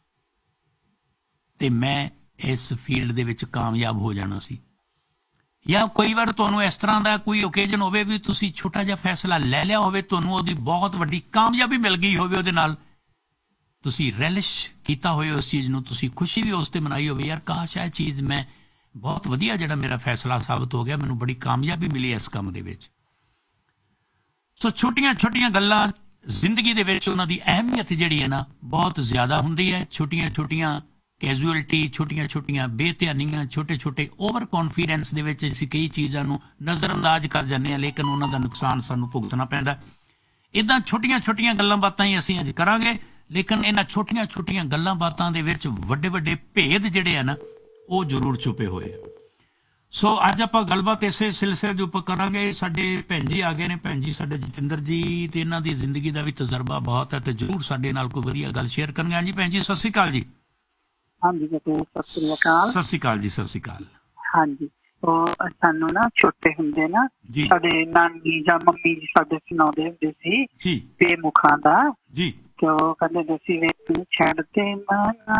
S1: ते मैं इस फील्ड दे विच कामयाब हो जाना सी। या कई बार तुहानूं इस तरह का कोई ओकेजन होवे भी तुसीं छोटा जिहा फैसला लै लिया होवे, तुहानूं उहदी बहुत वड्डी कामयाबी मिल गई होवे, उहदे नाल तुसीं रैलिश कीता होवे उस चीज़ नूं, तुसीं खुशी भी उस ते मनाई होवे यार काश यह चीज़ मैं बहुत वधिया जिहड़ा मेरा फैसला साबित हो गया, मैनूं बड़ी कामयाबी मिली इस काम दे विच। सो छोटियां छोटियां गल्लां जिंदगी दे विच उन्हां दी अहमियत जिहड़ी है ना बहुत ज़्यादा हुंदी है। छोटियां छोटियां कैजुअलिटी, छोटियां छोटियां बेध्यानियां, छोटे छोटे ओवर कॉन्फिडेंस दे विच असीं कई चीज़ां नूं नज़रअंदाज कर जाने आ लेकिन उन्हां दा नुकसान सानूं भुगतना पैंदा। इदां छोटियां छोटियां गल्लां बातां ही असीं अज करांगे, लेकिन इन्हां छोटियां छोटियां गल्लां बातां दे विच वड्डे वड्डे भेद जिहड़े आ ना वो जरूर छुपे होए। सो अज आपां गलबात इसे सिलसिले दे उपर करांगे। साडे भैन जी आ गए ने, भैन जी साडे जतिंदर जी, ते इन्हां दी जिंदगी दा भी तजर्बा बहुत है, ते जरूर साडे नाल कोई वधिया गल शेयर करनगे। हाँ जी भैन जी सत श्री अकाल जी।
S3: हाँ जी सत श्री अकाल।
S1: सत श्री अकाल जी, सत श्री अकाल।
S3: हाँ जी, ਉਹ ਸਾਨੂੰ ਨਾ ਛੋਟੇ ਹੁੰਦੇ ਨਾ ਸਾਡੇ ਨਾਨੀ ਜਾਂ ਮੰਮੀ ਜੀ ਸਾਡੇ ਸੁਣਾਉਂਦੇ ਹੁੰਦੇ ਸੀ
S1: ਜੀ
S3: ਬੇਮੁਖਾਂ ਦਾ
S1: ਜੀ,
S3: ਤੇ ਉਹ ਕਹਿੰਦੇ ਹੁੰਦੇ ਸੀ ਵੇ ਤੂੰ ਛੱਡ ਦੇ ਮਨਾ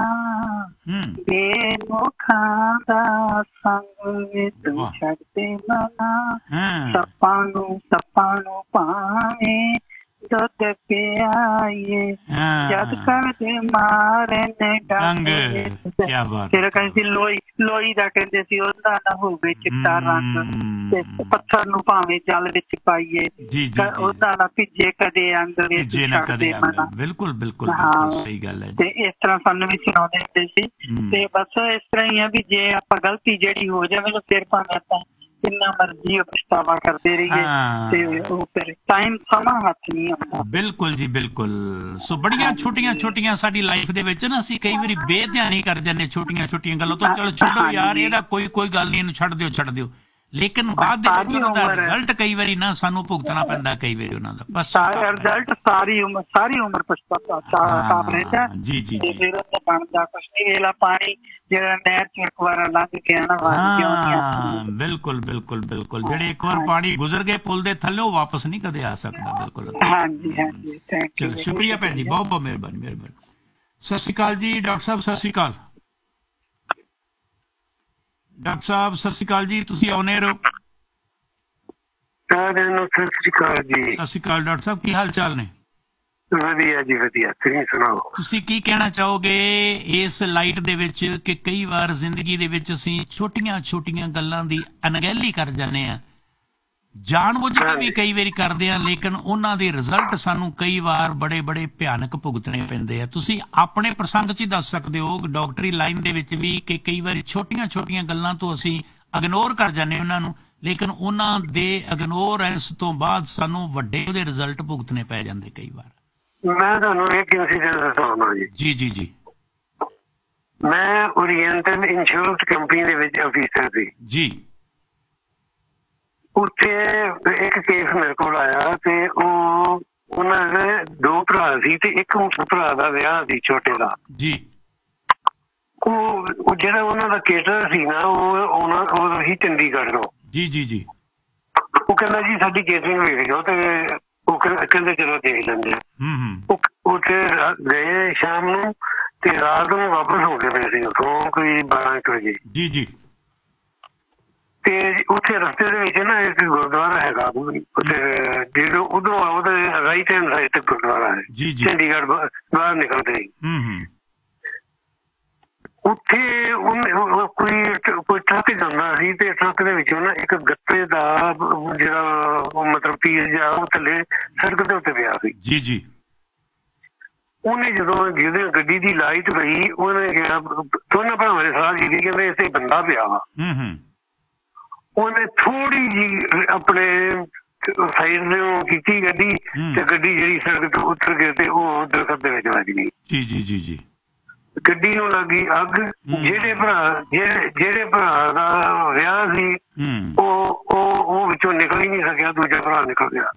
S3: ਬੇਮੁਖਾਂ ਦਾ ਸੰਗ ਵੇ ਤੂੰ ਛੱਡ ਦੇ ਮਨਾ ਸੱਪਾਂ ਨੂੰ ਸੱਪਾਂ ਨੂੰ ਭਾਵੇਂ ਦੁੱਧ ਪਿਆਈਏ ਜਦ ਕਰਦੇ ਮਾਰਨ ਡੰਗ। ਫਿਰ ਕਹਿੰਦੇ ਲੋਈ ਲੋਈ ਦਾ ਕਹਿੰਦੇ ਸੀ ਉਹਦਾ ਨਾ ਹੋਵੇ ਚਿੱਟਾ ਰੰਗ, ਤੇ ਪੱਥਰ ਨੂੰ ਭਾਵੇਂ ਜਲ ਵਿੱਚ ਪਾਈਏ ਉਹਦਾ ਨਾ ਭਿੱਜੇ ਕਦੇ ਅੰਗ ਵਿੱਚ ਛੱਡਦੇ ਮਨਾ।
S1: ਬਿਲਕੁਲ ਬਿਲਕੁਲ ਸਹੀ ਗੱਲ ਹੈ।
S3: ਤੇ ਇਸ ਤਰ੍ਹਾਂ ਸਾਨੂੰ ਵੀ ਸੁਣਾਉਂਦੇ ਹੁੰਦੇ ਸੀ। ਤੇ ਬਸ ਇਸ ਤਰ੍ਹਾਂ ਹੀ ਆ ਵੀ ਜੇ ਆਪਾਂ ਗਲਤੀ ਜਿਹੜੀ ਹੋ ਜਾਵੇ ਤਾਂ ਫਿਰ ਭਾਵੇਂ ਆਪਾਂ ਜਿੰਨਾ ਮਰਜ਼ੀ ਪਛਤਾਵਾ ਕਰਦੇ ਰਹੀਏ ਤੇ ਉਹ ਫਿਰ ਟਾਈਮ ਸਮਾਂ ਹੱਥ ਨਹੀਂ ਆਉਂਦਾ।
S1: ਬਿਲਕੁਲ ਜੀ ਬਿਲकुल। ਸੋ ਬੜੀਆਂ ਛੋਟੀਆਂ ਛੋਟੀਆਂ ਸਾਡੀ ਲਾਈਫ ਦੇ ਵਿੱਚ ਨਾ ਅਸੀਂ ਕਈ ਵਾਰੀ ਬੇਧਿਆਨੀ ਕਰ ਜਾਂਦੇ ਛੋਟੀਆਂ ਛੋਟੀਆਂ ਗੱਲਾਂ ਤੋਂ। ਚਲੋ ਛੱਡੋ ਯਾਰ ਇਹਦਾ ਕੋਈ ਕੋਈ ਗੱਲ ਨਹੀਂ, ਇਹਨੂੰ ਛੱਡ ਦਿਓ ਛੱਡ ਦਿਓ, ਲੇਕਿਨ ਬਾਅਦ ਦੇ ਵਿੱਚ ਉਹਦਾ ਰਿਜ਼ਲਟ ਕਈ ਵਾਰੀ ਨਾ ਸਾਨੂੰ ਭੁਗਤਣਾ ਪੈਂਦਾ ਕਈ ਵਾਰੀ ਉਹਨਾਂ ਦਾ। ਬਸ
S3: ਰਿਜ਼ਲਟ ਸਾਰੀ ਉਮਰ ਸਾਰੀ ਉਮਰ ਪਛਤਾਵਾ ਰਹਿੰਦਾ
S1: ਜੀ ਜੀ।
S3: ਫਿਰ ਉਹਦਾ ਬਣਦਾ ਕੁਛ ਨਹੀਂ। ਵੇਲਾ ਪਾਣੀ ਜਿਹੜਾ ਨਹਿਰ ਚ ਇੱਕ ਵਾਰ ਲੰਘ ਗਿਆ ਨਾ
S1: ਹਾਂ ਬਿਲਕੁਲ ਬਿਲਕੁਲ ਬਿਲਕੁਲ ਜਿਹੜੇ ਇੱਕ ਵਾਰ ਪਾਣੀ ਗੁਜ਼ਰ ਗਏ ਪੁਲ ਦੇ ਥੱਲੇ ਵਾਪਸ ਨਹੀਂ ਕਦੇ ਆ ਸਕਦਾ ਬਿਲਕੁਲ
S3: ਹਾਂਜੀ ਹਾਂਜੀ ਥੈਂਕ ਯੂ
S1: ਚਲੋ ਸ਼ੁਕਰੀਆ ਭੈਣ ਜੀ ਬਹੁਤ ਬਹੁਤ ਮਿਹਰਬਾਨੀ ਮਿਹਰਬਾਨੀ ਸਤਿ ਸ਼੍ਰੀ ਅਕਾਲ ਜੀ ਡਾਕਟਰ ਸਾਹਿਬ ਸਤਿ ਸ਼੍ਰੀ ਅਕਾਲ ਡਾਕਟਰ ਸਾਹਿਬ ਸਤਿ ਸ਼੍ਰੀ ਅਕਾਲ ਜੀ ਤੁਸੀਂ ਆਉਨੇ ਰਹੋ
S2: ਸਤਿ ਸ਼੍ਰੀ ਅਕਾਲ ਜੀ
S1: ਸਤਿ ਸ਼੍ਰੀ ਅਕਾਲ ਡਾਕਟਰ ਸਾਹਿਬ ਕੀ ਹਾਲ ਚਾਲ ਨੇ
S2: ਵਧੀਆ ਜੀ ਵਧੀਆ ਤੁਸੀਂ ਸੁਣਾਓ
S1: ਤੁਸੀਂ ਕੀ ਕਹਿਣਾ ਚਾਹੋਗੇ ਇਸ ਲਾਈਟ ਦੇ ਵਿੱਚ ਕਿ ਕਈ ਵਾਰ ਜ਼ਿੰਦਗੀ ਦੇ ਵਿੱਚ ਅਸੀਂ ਛੋਟੀਆਂ ਛੋਟੀਆਂ ਗੱਲਾਂ ਦੀ ਅਣਗਹਿਲੀ ਕਰ ਜਾਂਦੇ ਆ ਜਾਣਬੁੱਝ ਕੇ ਵੀ ਕਈ ਵਾਰੀ ਕਰਦੇ ਆ ਲੇਕਿਨ ਉਹਨਾਂ ਦੇ ਰਿਜ਼ਲਟ ਸਾਨੂੰ ਕਈ ਵਾਰ ਬੜੇ ਬੜੇ ਭਿਆਨਕ ਭੁਗਤਣੇ ਪੈਂਦੇ ਆ ਤੁਸੀਂ ਆਪਣੇ ਪ੍ਰਸੰਗ 'ਚ ਹੀ ਦੱਸ ਸਕਦੇ ਹੋ ਡਾਕਟਰੀ ਲਾਈਨ ਦੇ ਵਿੱਚ ਵੀ ਕਿ ਕਈ ਵਾਰੀ ਛੋਟੀਆਂ ਛੋਟੀਆਂ ਗੱਲਾਂ ਤੋਂ ਅਸੀਂ ਇਗਨੋਰ ਕਰ ਜਾਂਦੇ ਉਹਨਾਂ ਨੂੰ ਲੇਕਿਨ ਉਹਨਾਂ ਦੇ ਇਗਨੋਰੈਂਸ ਤੋਂ ਬਾਅਦ ਸਾਨੂੰ ਵੱਡੇ ਉਹਦੇ ਰਿਜ਼ਲਟ ਭੁਗਤਣੇ ਪੈ ਜਾਂਦੇ ਕਈ ਵਾਰ
S2: ਮੈਂ ਤੁਹਾਨੂੰ ਇੱਕ ਇਨਸੀਡੈਂਟ ਦੱਸਣਾ ਜੀ
S1: ਜੀ ਜੀ ਜੀ
S2: ਮੈਂ ਓਰੀਐਂਟਲ ਇੰਸ਼ੋਰੈਂਸ ਕੰਪਨੀ ਦੇ ਵਿੱਚ ਅਫੀਸਰ ਸੀ
S1: ਜੀ
S2: ਉੱਥੇ ਇੱਕ ਕੇਸ ਮੇਰੇ ਕੋਲ ਆਇਆ ਤੇ ਉਹ ਉਹਨਾਂ ਦੇ ਦੋ ਭਰਾ ਸੀ ਤੇ ਇੱਕ ਭਰਾ ਦਾ ਵਿਆਹ ਸੀ ਛੋਟੇ ਦਾ
S1: ਜੀ
S2: ਉਹ ਜਿਹੜਾ ਉਹਨਾਂ ਦਾ ਕੇਟਰ ਸੀ ਨਾ ਉਹ ਉਹਨਾਂ ਉਹ ਸੀ ਚੰਡੀਗੜ੍ਹ ਤੋਂ ਜੀ
S1: ਜੀ ਜੀ
S2: ਉਹ ਕਹਿੰਦਾ ਜੀ ਸਾਡੀ ਕੇਟਰਿੰਗ ਵੇਖ ਜਾਓ ਤੇ ਉਹ ਕਹਿੰਦੇ ਚਲੋ ਦੇਖ ਲੈਂਦੇ ਆ ਉੱਥੇ ਗਏ ਸ਼ਾਮ ਨੂੰ ਤੇ ਰਾਤ ਨੂੰ ਵਾਪਸ ਹੋ ਗਏ ਪਏ ਸੀ ਉੱਥੋਂ ਕੋਈ ਬਾਰਾਂ ਇੱਕ ਵਜੇ ਜੀ ਜੀ ਤੇ ਉੱਥੇ ਰਸਤੇ ਦੇ ਵਿੱਚ ਨਾ ਇੱਕ ਗੁਰਦੁਆਰਾ ਹੈਗਾ ਜਿਹੜਾ ਉਧਰੋਂ ਉਹਦੇ ਰਾਈਟ ਹੈਂਡ ਸਾਈਡ ਤੇ ਗੁਰਦੁਆਰਾ ਹੈ ਚੰਡੀਗੜ੍ਹ ਬਾਹਰ ਨਿਕਲਦੇ ਹੀ ਉੱਥੇ ਕੋਈ ਕੋਈ ਟਰੱਕ ਜਾਂਦਾ ਸੀ ਤੇ ਟਰੱਕ ਦੇ ਵਿੱਚੋਂ ਨਾ ਇੱਕ ਗੱਤੇ ਦਾ ਜਿਹੜਾ ਮਤਲਬ ਪੀਸ ਜਿਹਾ ਉਹ ਥੱਲੇ ਸੜਕ ਦੇ ਉੱਤੇ ਪਿਆ ਸੀ ਜੀ ਜੀ ਉਹਨੇ ਜਦੋਂ ਜਿਹਦੇ ਗੱਡੀ ਦੀ ਲਾਈਟ ਪਈ ਉਹਨੇ ਕਿਹਾ ਦੋਨਾਂ ਭਰਾਵਾਂ ਦੇ ਸਾਹ ਜੀ ਕਹਿੰਦੇ ਇੱਥੇ ਬੰਦਾ ਪਿਆ ਵਾ ਉਹਨੇ ਥੋੜੀ ਜਿਹੀ ਆਪਣੇ ਸਾਈਡ ਦੇ ਕੀਤੀ ਗੱਡੀ ਤੇ ਗੱਡੀ ਜਿਹੜੀ ਸੜਕ ਤੋਂ ਉੱਤਰ ਗਈ ਤੇ ਉਹ ਦਰਖਤ ਦੇ ਵਿੱਚ ਵੱਜ ਗਈ ਜੀ ਜੀ ਜੀ ਜੀ ਗੱਡੀ ਨੂੰ ਲੱਗੀ ਅੱਗ ਜਿਹੜੇ ਭਰਾ ਜਿਹੜੇ ਜਿਹੜੇ ਭਰਾ ਦਾ ਵਿਆਹ ਸੀ ਉਹ ਉਹ ਉਹ ਵਿੱਚੋਂ ਨਿਕਲ ਹੀ ਨਹੀਂ ਸਕਿਆ ਦੂਜਾ ਭਰਾ ਨਿਕਲ ਗਿਆ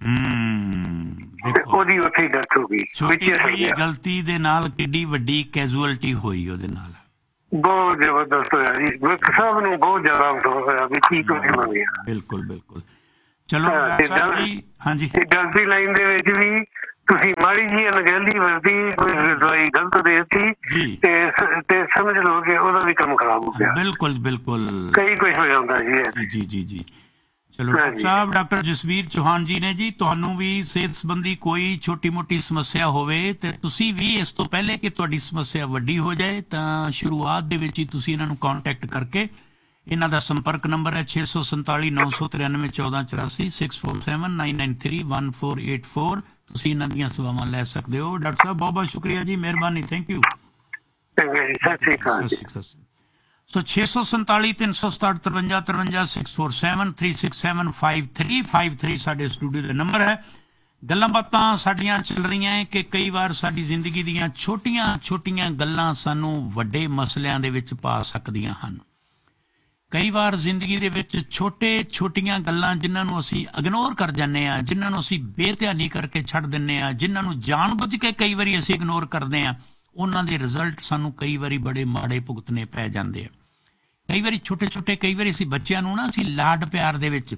S2: ਉਹਦੀ ਉੱਥੇ ਹੀ ਡੈਥ ਹੋ ਗਈ
S1: ਗਲਤੀ ਦੇ ਨਾਲ ਕਿੱਡੀ ਵੱਡੀ ਕੈਜੂਅਲਟੀ ਹੋਈ ਉਹਦੇ ਨਾਲ
S2: ਬਹੁਤ ਜ਼ਬਰਦਸਤ ਹੋਇਆ ਜੀ ਸਭ ਨੂੰ ਬਹੁਤ ਜ਼ਿਆਦਾ ਅਫਸੋਸ ਹੋਇਆ ਵੀ ਕੀ ਕੁਝ ਬਣ ਗਿਆ
S1: ਬਿਲਕੁਲ ਬਿਲਕੁਲ ਚਲੋ ਹਾਂਜੀ
S2: ਡਾਕਟਰੀ ਲਾਈਨ ਦੇ ਵਿੱਚ ਵੀ ਤੁਸੀਂ ਮਾੜੀ ਜੀ ਅਣਗਹਿਲੀ ਵਰਤੀ ਕੋਈ ਦਵਾਈ ਗਲਤ ਦੇ ਦਿੱਤੀ ਤੇ ਸਮਝ ਲਓ ਕਿ ਉਹਦਾ ਵੀ ਕੰਮ ਖਰਾਬ ਹੋ ਗਿਆ
S1: ਬਿਲਕੁਲ ਬਿਲਕੁਲ
S2: ਕਈ ਕੁਝ ਹੋ ਜਾਂਦਾ ਜੀ
S1: ਜੀ ਜੀ ਜੀ ਚਲੋ ਡਾਕਟਰ ਸਾਹਿਬ ਡਾਕਟਰ ਜਸਵੀਰ ਚੌਹਾਨ ਜੀ ਨੇ ਜੀ ਤੁਹਾਨੂੰ ਵੀ ਸਿਹਤ ਸੰਬੰਧੀ ਕੋਈ ਛੋਟੀ ਮੋਟੀ ਸਮੱਸਿਆ ਹੋਵੇ ਤੇ ਤੁਸੀਂ ਵੀ ਇਸ ਤੋਂ ਪਹਿਲੇ ਕਿ ਤੁਹਾਡੀ ਸਮੱਸਿਆ ਵੱਡੀ ਹੋ ਜਾਏ ਤਾਂ ਸ਼ੁਰੂਆਤ ਦੇ ਵਿੱਚ ਹੀ ਤੁਸੀਂ ਇਹਨਾਂ ਨੂੰ ਕੰਟੈਕਟ ਕਰਕੇ ਇਹਨਾਂ ਦਾ ਸੰਪਰਕ ਨੰਬਰ ਹੈ ਛੇ ਸੌ ਸੰਤਾਲੀ ਨੌ ਸੌ ਤਰਾਨਵੇਂ ਚੌਦਾਂ ਚੁਰਾਸੀ six four seven nine nine three one four eight four ਤੁਸੀਂ ਇਹਨਾਂ ਦੀਆਂ ਸੇਵਾਵਾਂ ਲੈ ਸਕਦੇ ਹੋ ਡਾਕਟਰ ਸਾਹਿਬ ਬਹੁਤ ਬਹੁਤ ਸ਼ੁਕਰੀਆ ਜੀ ਮਿਹਰਬਾਨੀ ਥੈਂਕ ਯੂ
S2: ਸਤਿ ਸ਼੍ਰੀ ਅਕਾਲ
S1: ਸੋ ਛੇ ਸੌ ਸੰਤਾਲੀ ਤਿੰਨ ਸੌ ਸਤਾਹਠ ਤਰਵੰਜਾ ਤਰਵੰਜਾ six four seven three six seven five three five three ਸਾਡੇ ਸਟੂਡੀਓ ਦਾ ਨੰਬਰ ਹੈ ਗੱਲਾਂ ਬਾਤਾਂ ਸਾਡੀਆਂ ਚੱਲ ਰਹੀਆਂ ਹੈ ਕਿ ਕਈ ਵਾਰ ਸਾਡੀ ਜ਼ਿੰਦਗੀ ਦੀਆਂ ਛੋਟੀਆਂ ਛੋਟੀਆਂ ਗੱਲਾਂ ਸਾਨੂੰ ਵੱਡੇ ਮਸਲਿਆਂ ਦੇ ਵਿੱਚ ਪਾ ਸਕਦੀਆਂ ਹਨ ਕਈ ਵਾਰ ਜ਼ਿੰਦਗੀ ਦੇ ਵਿੱਚ ਛੋਟੇ ਛੋਟੀਆਂ ਗੱਲਾਂ ਜਿਨ੍ਹਾਂ ਨੂੰ ਅਸੀਂ ਇਗਨੋਰ ਕਰ ਜਾਂਦੇ ਹਾਂ ਜਿਨ੍ਹਾਂ ਨੂੰ ਅਸੀਂ ਬੇਧਿਆਨੀ ਕਰਕੇ ਛੱਡ ਦਿੰਦੇ ਹਾਂ ਜਿਨ੍ਹਾਂ ਨੂੰ ਜਾਣਬੁੱਝ ਕੇ ਕਈ ਵਾਰੀ ਅਸੀਂ ਇਗਨੋਰ ਕਰਦੇ ਹਾਂ ਉਹਨਾਂ ਦੇ ਰਿਜ਼ਲਟ ਸਾਨੂੰ ਕਈ ਵਾਰੀ ਬੜੇ ਮਾੜੇ ਭੁਗਤਣੇ ਪੈ ਜਾਂਦੇ ਆ ਕਈ ਵਾਰੀ ਛੋਟੇ ਛੋਟੇ ਕਈ ਵਾਰੀ ਅਸੀਂ ਬੱਚਿਆਂ ਨੂੰ ਨਾ ਅਸੀਂ ਲਾਡ ਪਿਆਰ ਦੇ ਵਿੱਚ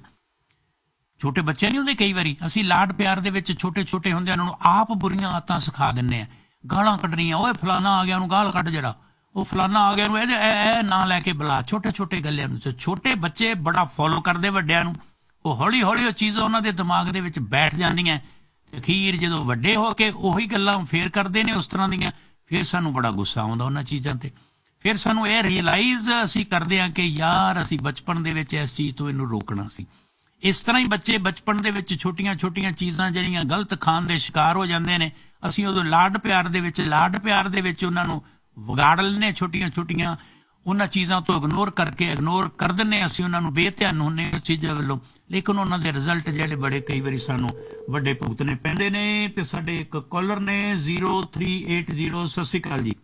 S1: ਛੋਟੇ ਬੱਚੇ ਨਹੀਂ ਹੁੰਦੇ ਕਈ ਵਾਰੀ ਅਸੀਂ ਲਾਡ ਪਿਆਰ ਦੇ ਵਿੱਚ ਛੋਟੇ ਛੋਟੇ ਹੁੰਦੇ ਉਹਨਾਂ ਨੂੰ ਆਪ ਬੁਰੀਆਂ ਆਦਤਾਂ ਸਿਖਾ ਦਿੰਦੇ ਆ ਗਾਲਾਂ ਕੱਢਣੀਆਂ ਓਏ ਫਲਾਨਾ ਆ ਗਿਆ ਉਹਨੂੰ ਗਾਲ ਕੱਢ ਜਿਹੜਾ ਉਹ ਫਲਾਨਾ ਆ ਗਿਆ ਨੂੰ ਇਹਦੇ ਇਹ ਨਾਂ ਲੈ ਕੇ ਬੁਲਾ ਛੋਟੇ ਛੋਟੇ ਗੱਲਾਂ ਨੂੰ ਛੋਟੇ ਬੱਚੇ ਬੜਾ ਫੋਲੋ ਕਰਦੇ ਵੱਡਿਆਂ ਨੂੰ ਉਹ ਹੌਲੀ ਹੌਲੀ ਉਹ ਚੀਜ਼ਾਂ ਉਹਨਾਂ ਦੇ ਦਿਮਾਗ ਦੇ ਵਿੱਚ ਬੈਠ ਜਾਂਦੀਆਂ ਅਖੀਰ ਜਦੋਂ ਵੱਡੇ ਹੋ ਕੇ ਉਹੀ ਗੱਲਾਂ ਫੇਰ ਕਰਦੇ ਨੇ ਉਸ ਤਰ੍ਹਾਂ ਦੀਆਂ ਫਿਰ ਸਾਨੂੰ ਬੜਾ ਗੁੱਸਾ ਆਉਂਦਾ ਉਹਨਾਂ ਚੀਜ਼ਾਂ ਤੇ ਫਿਰ ਸਾਨੂੰ ਇਹ ਰਿਅਲਾਈਜ਼ ਅਸੀਂ ਕਰਦੇ ਹਾਂ ਕਿ ਯਾਰ ਅਸੀਂ ਬਚਪਨ ਦੇ ਵਿੱਚ ਇਸ ਚੀਜ਼ ਤੋਂ ਇਹਨੂੰ ਰੋਕਣਾ ਸੀ ਇਸ ਤਰ੍ਹਾਂ ਹੀ ਬੱਚੇ ਬਚਪਨ ਦੇ ਵਿੱਚ ਛੋਟੀਆਂ ਛੋਟੀਆਂ ਚੀਜ਼ਾਂ ਜਿਹੜੀਆਂ ਗਲਤ ਖਾਣ ਦੇ ਸ਼ਿਕਾਰ ਹੋ ਜਾਂਦੇ ਨੇ ਅਸੀਂ ਉਦੋਂ ਲਾਡ ਪਿਆਰ ਦੇ ਵਿੱਚ ਲਾਡ ਪਿਆਰ ਦੇ ਵਿੱਚ ਉਹਨਾਂ ਨੂੰ ਵਿਗਾੜ ਲੈਂਦੇ ਛੋਟੀਆਂ ਛੋਟੀਆਂ ਉਹਨਾਂ ਚੀਜ਼ਾਂ ਤੋਂ ਇਗਨੋਰ ਕਰਕੇ ਇਗਨੋਰ ਕਰ ਦਿੰਦੇ ਅਸੀਂ ਉਹਨਾਂ ਨੂੰ ਬੇਧਿਆਨ ਹੁੰਦੇ ਉਸ ਚੀਜ਼ਾਂ ਵੱਲੋਂ ਲੇਕਿਨ ਉਹਨਾਂ ਦੇ ਰਿਜ਼ਲਟ ਜਿਹੜੇ ਬੜੇ ਕਈ ਵਾਰੀ ਸਾਨੂੰ ਵੱਡੇ ਭੁਗਤਣੇ ਪੈਂਦੇ ਨੇ ਤੇ ਸਾਡੇ ਇੱਕ ਕਾਲਰ ਨੇ ਜ਼ੀਰੋ ਥ੍ਰੀ ਏਟ ਜ਼ੀਰੋ ਸਤਿ ਸ਼੍ਰੀ ਅਕਾਲ ਜੀ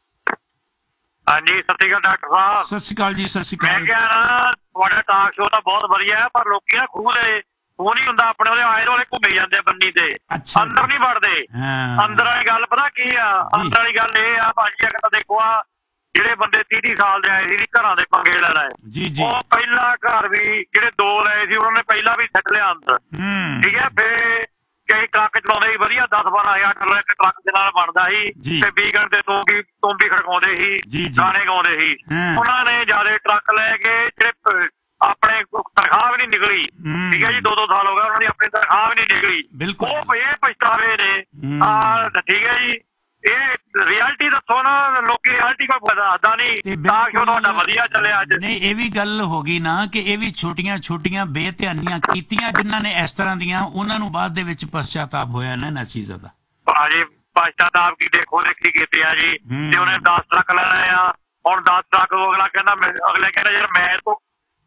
S4: ਹਾਂਜੀ ਸਤਿ ਸ਼੍ਰੀ ਅਕਾਲ ਡਾਕਟਰ ਸਾਹਿਬ
S1: ਸਤਿ ਸ਼੍ਰੀ ਅਕਾਲ ਜੀ ਸਤਿ ਸ਼੍ਰੀ ਅਕਾਲ
S4: ਮੈਂ ਕਿਹਾ ਤੁਹਾਡਾ ਟਾਕ ਸ਼ੋਅ ਤਾਂ ਬਹੁਤ ਵਧੀਆ ਹੈ ਪਰ ਲੋਕੀ ਨਾ ਖੂਹ ਦੇ ਖੂਹ ਨਹੀਂ ਹੁੰਦਾ ਆਪਣੇ ਉਹਦੇ ਆਏ ਵਾਲੇ ਘੁੰਮੇ ਜਾਂਦੇ ਬੰਨੀ ਤੇ ਅੰਦਰ ਨਹੀਂ ਵੜਦੇ ਅੰਦਰ ਵਾਲੀ ਗੱਲ ਪਤਾ ਕੀ ਆ ਅੰਦਰ ਵਾਲੀ ਗੱਲ ਇਹ ਆ ਭਾਜੀ ਅਗਰ ਦੇਖੋ ਆ ਜਿਹੜੇ ਬੰਦੇ ਤੀਹ ਤੀਹ ਸਾਲ ਦੇ ਆਏ ਸੀ ਘਰਾਂ ਦੇ ਪੰਗੇ ਲੈ ਲਏ, ਉਹ ਪਹਿਲਾ ਘਰ ਵੀ ਜਿਹੜੇ ਦੋ ਲਏ ਸੀ ਉਹਨਾਂ ਨੇ ਪਹਿਲਾਂ ਵੀ ਸੱਟ ਲਿਆ ਅੰਦਰ, ਠੀਕ ਹੈ। ਫਿਰ ਕਈ ਟਰੱਕ ਚਲਾਉਂਦੇ ਸੀ ਵਧੀਆ, ਦਸ ਬਾਰਾਂ ਹਜ਼ਾਰ ਡਾਲਰ ਇੱਕ ਟਰੱਕ ਦੇ ਨਾਲ ਬਣਦਾ ਸੀ ਤੇ ਵੀਕਐਂਡ ਤੇ ਤੂੰਬੀ ਤੂੰਬੀ ਖੜਕਾਉਂਦੇ ਸੀ, ਗਾਣੇ ਗਾਉਂਦੇ ਸੀ। ਉਹਨਾਂ ਨੇ ਜਿਆਦਾ ਟਰੱਕ ਲੈ ਕੇ ਜਿਹੜੇ ਆਪਣੇ ਤਨਖਾਹ ਵੀ ਨਹੀਂ ਨਿਕਲੀ, ਠੀਕ ਹੈ ਜੀ, ਦੋ ਦੋ ਸਾਲ ਹੋ ਗਏ ਉਹਨਾਂ ਦੀ ਆਪਣੀ ਤਨਖਾਹ ਵੀ ਨਹੀਂ ਨਿਕਲੀ, ਉਹ ਇਹ ਪਛਤਾਵੇ ਨੇ। ਠੀਕ ਹੈ ਜੀ, ਇਹ ਰਿਐਲਿਟੀ ਦੱਸੋ ਨਾ, ਲੋਕੀ ਰਿਐਲਿਟੀ ਕੋਈ ਪਤਾ ਨਹੀਂ, ਤਾਂ ਕਿ ਤੁਹਾਡਾ ਵਧੀਆ ਚੱਲਿਆ ਅੱਜ।
S1: ਨਹੀਂ, ਇਹ ਵੀ ਗੱਲ ਹੋ ਗਈ ਨਾ ਕਿ ਇਹ ਵੀ ਛੋਟੀਆਂ ਛੋਟੀਆਂ ਬੇਧਿਆਨੀਆਂ ਕੀਤੀਆਂ ਜਿਨ੍ਹਾਂ ਨੇ ਇਸ ਤਰ੍ਹਾਂ ਦੀਆਂ, ਉਹਨਾਂ ਨੂੰ ਬਾਅਦ ਦੇ ਵਿੱਚ ਪਛਤਾਪ ਹੋਇਆ ਨਾ ਇਹਨਾਂ ਚੀਜ਼ਾਂ ਦਾ।
S4: ਭਾਜੀ ਪਛਤਾਪ ਕੀ ਦੇਖੋ ਦੇਖੀ ਕੀਤੀ ਆ ਜੀ, ਤੇ ਉਹਨੇ ਦਸ ਟਰੱਕ ਲੈ ਲਏ ਆ, ਹੁਣ ਦਸ ਟਰੱਕ ਅਗਲਾ ਕਹਿੰਦਾ, ਅਗਲੇ ਕਹਿੰਦਾ ਯਾਰ ਮੈਂ ਤੋਂ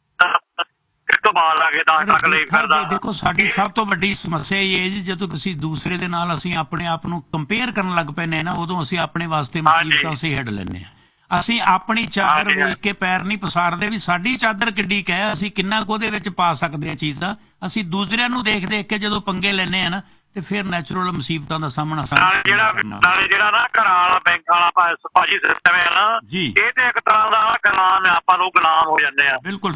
S1: ਦੇਖੋ ਸਾਡੀ ਸਭ ਤੋਂ ਵੱਡੀ ਸਮੱਸਿਆ ਇਹ ਹੈ ਜੀ, ਜਦੋਂ ਕਿਸੇ ਦੂਸਰੇ ਦੇ ਨਾਲ ਅਸੀਂ ਆਪਣੇ ਆਪ ਨੂੰ ਕੰਪੇਅਰ ਕਰਨ ਲੱਗ ਪੈਂਦੇ ਨਾ, ਉਦੋਂ ਅਸੀਂ ਆਪਣੇ ਵਾਸਤੇ ਮੁਸੀਬਤਾਂ ਅਸੀਂ ਹੇਠ ਲੈਂਦੇ ਹਾਂ। ਅਸੀਂ ਆਪਣੀ ਚਾਦਰ ਵੇਖ ਕੇ ਪੈਰ ਨਹੀਂ ਪਸਾਰਦੇ ਵੀ ਸਾਡੀ ਚਾਦਰ ਕਿੱਡੀ ਕੁ ਹੈ, ਅਸੀਂ ਕਿੰਨਾ ਕੁ ਉਹਦੇ ਵਿੱਚ ਪਾ ਸਕਦੇ ਹਾਂ ਚੀਜ਼ਾਂ। ਅਸੀਂ ਦੂਸਰਿਆਂ ਨੂੰ ਦੇਖ ਦੇਖ ਕੇ ਜਦੋਂ ਪੰਗੇ ਲੈਂਦੇ ਹਾਂ ਨਾ, ਤੇ ਫਿਰ ਨੈਚੁਰਲ ਮੁਸੀਬਤਾਂ ਦਾ ਸਾਹਮਣਾ
S4: ਨਾਲੇ ਜਿਹੜਾ ਨਾਲੇ ਜਿਹੜਾ ਨਾ ਘਰਾਂ ਵਾਲਾ ਬੈਂਕ ਵਾਲਾ ਭਾਜੀ ਸਿਸਟਮ ਹੈ ਨਾ, ਇਹ ਤੇ ਇੱਕ ਤਰ੍ਹਾਂ ਦਾ ਗੁਲਾਮ ਹੈ, ਆਪਾਂ ਲੋਕ ਗੁਲਾਮ ਹੋ ਜਾਂਦੇ ਆ।
S1: ਬਿਲਕੁਲ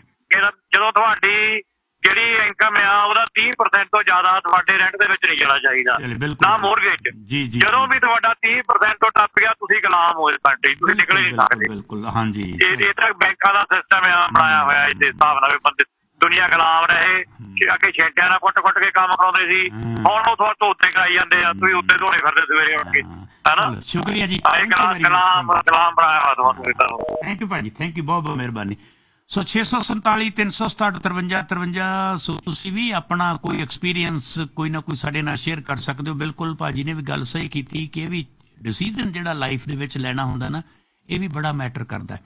S4: ਜਦੋਂ ਤੁਹਾਡੀ ਜਿਹੜੀ ਇਨਕਮ ਆ ਉਹਦਾ ਤੀਹ ਪਰਸੈਂਟ ਤੋਂ ਜ਼ਿਆਦਾ ਤੁਹਾਡੇ ਰੈਂਟ ਦੇ ਵਿੱਚ ਨਹੀਂ ਜਾਣਾ ਚਾਹੀਦਾ, ਨਾ ਮੋਰਗੇਜ। ਜਦੋਂ ਵੀ ਤੁਹਾਡਾ ਤੀਹ ਪਰਸੈਂਟ ਤੋਂ ਟੱਪ ਗਿਆ ਤੁਸੀਂ ਗੁਲਾਮ ਹੋ ਜਾਂਦੇ, ਤੁਸੀਂ ਨਿਕਲ ਨਹੀਂ ਸਕਦੇ।
S1: ਬਿਲਕੁਲ ਹਾਂਜੀ,
S4: ਇਹ ਤਾਂ ਬੈਂਕਾਂ ਦਾ ਸਿਸਟਮ ਆ ਬਣਾਇਆ ਹੋਇਆ, ਇਸ ਦੇ ਹਿਸਾਬ ਨਾਲ ਬੰਦੇ ਦੁਨੀਆ ਗੁਲਾਮ ਰਹੇ। ਅੱਗੇ ਛੇਟਿਆਂ ਨਾਲ ਕੁੱਟ ਕੁੱਟ ਕੇ ਕੰਮ ਕਰਾਉਂਦੇ ਸੀ, ਹੁਣ ਉਹ ਤੁਹਾਡੇ ਉੱਤੇ ਕਰਾਈ ਜਾਂਦੇ ਆ, ਤੁਸੀਂ ਉੱਤੇ ਧੋਣੇ ਫਿਰਦੇ ਸਵੇਰੇ ਉੱਠ ਕੇ, ਹਨਾ।
S1: ਸ਼ੁਕਰੀਆ ਜੀ,
S4: ਗੁਲਾਮ ਗੁਲਾਮ ਬਣਾਇਆ ਹੋਇਆ ਤੁਹਾਨੂੰ।
S1: ਥੈਂਕ ਯੂ ਭਾਜੀ, ਥੈਂਕ ਯੂ, ਬਹੁਤ ਬਹੁਤ ਮਿਹਰਬਾਨੀ। ਸੋ ਛੇ ਸੌ ਸੰਤਾਲੀ ਤਿੰਨ ਸੌ ਸਤਾਹਠ ਤਰਵੰਜਾ ਤਰਵੰਜਾ ਸੋ ਤੁਸੀਂ ਵੀ ਆਪਣਾ ਕੋਈ ਐਕਸਪੀਰੀਅੰਸ ਕੋਈ ਨਾ ਕੋਈ ਸਾਡੇ ਨਾਲ ਸ਼ੇਅਰ ਕਰ ਸਕਦੇ ਹੋ। ਬਿਲਕੁਲ ਭਾਜੀ ਨੇ ਵੀ ਗੱਲ ਸਹੀ ਕੀਤੀ ਕਿ ਇਹ ਵੀ ਡਿਸੀਜ਼ਨ ਜਿਹੜਾ ਲਾਈਫ ਦੇ ਵਿੱਚ ਲੈਣਾ ਹੁੰਦਾ ਨਾ, ਇਹ ਵੀ ਬੜਾ ਮੈਟਰ ਕਰਦਾ।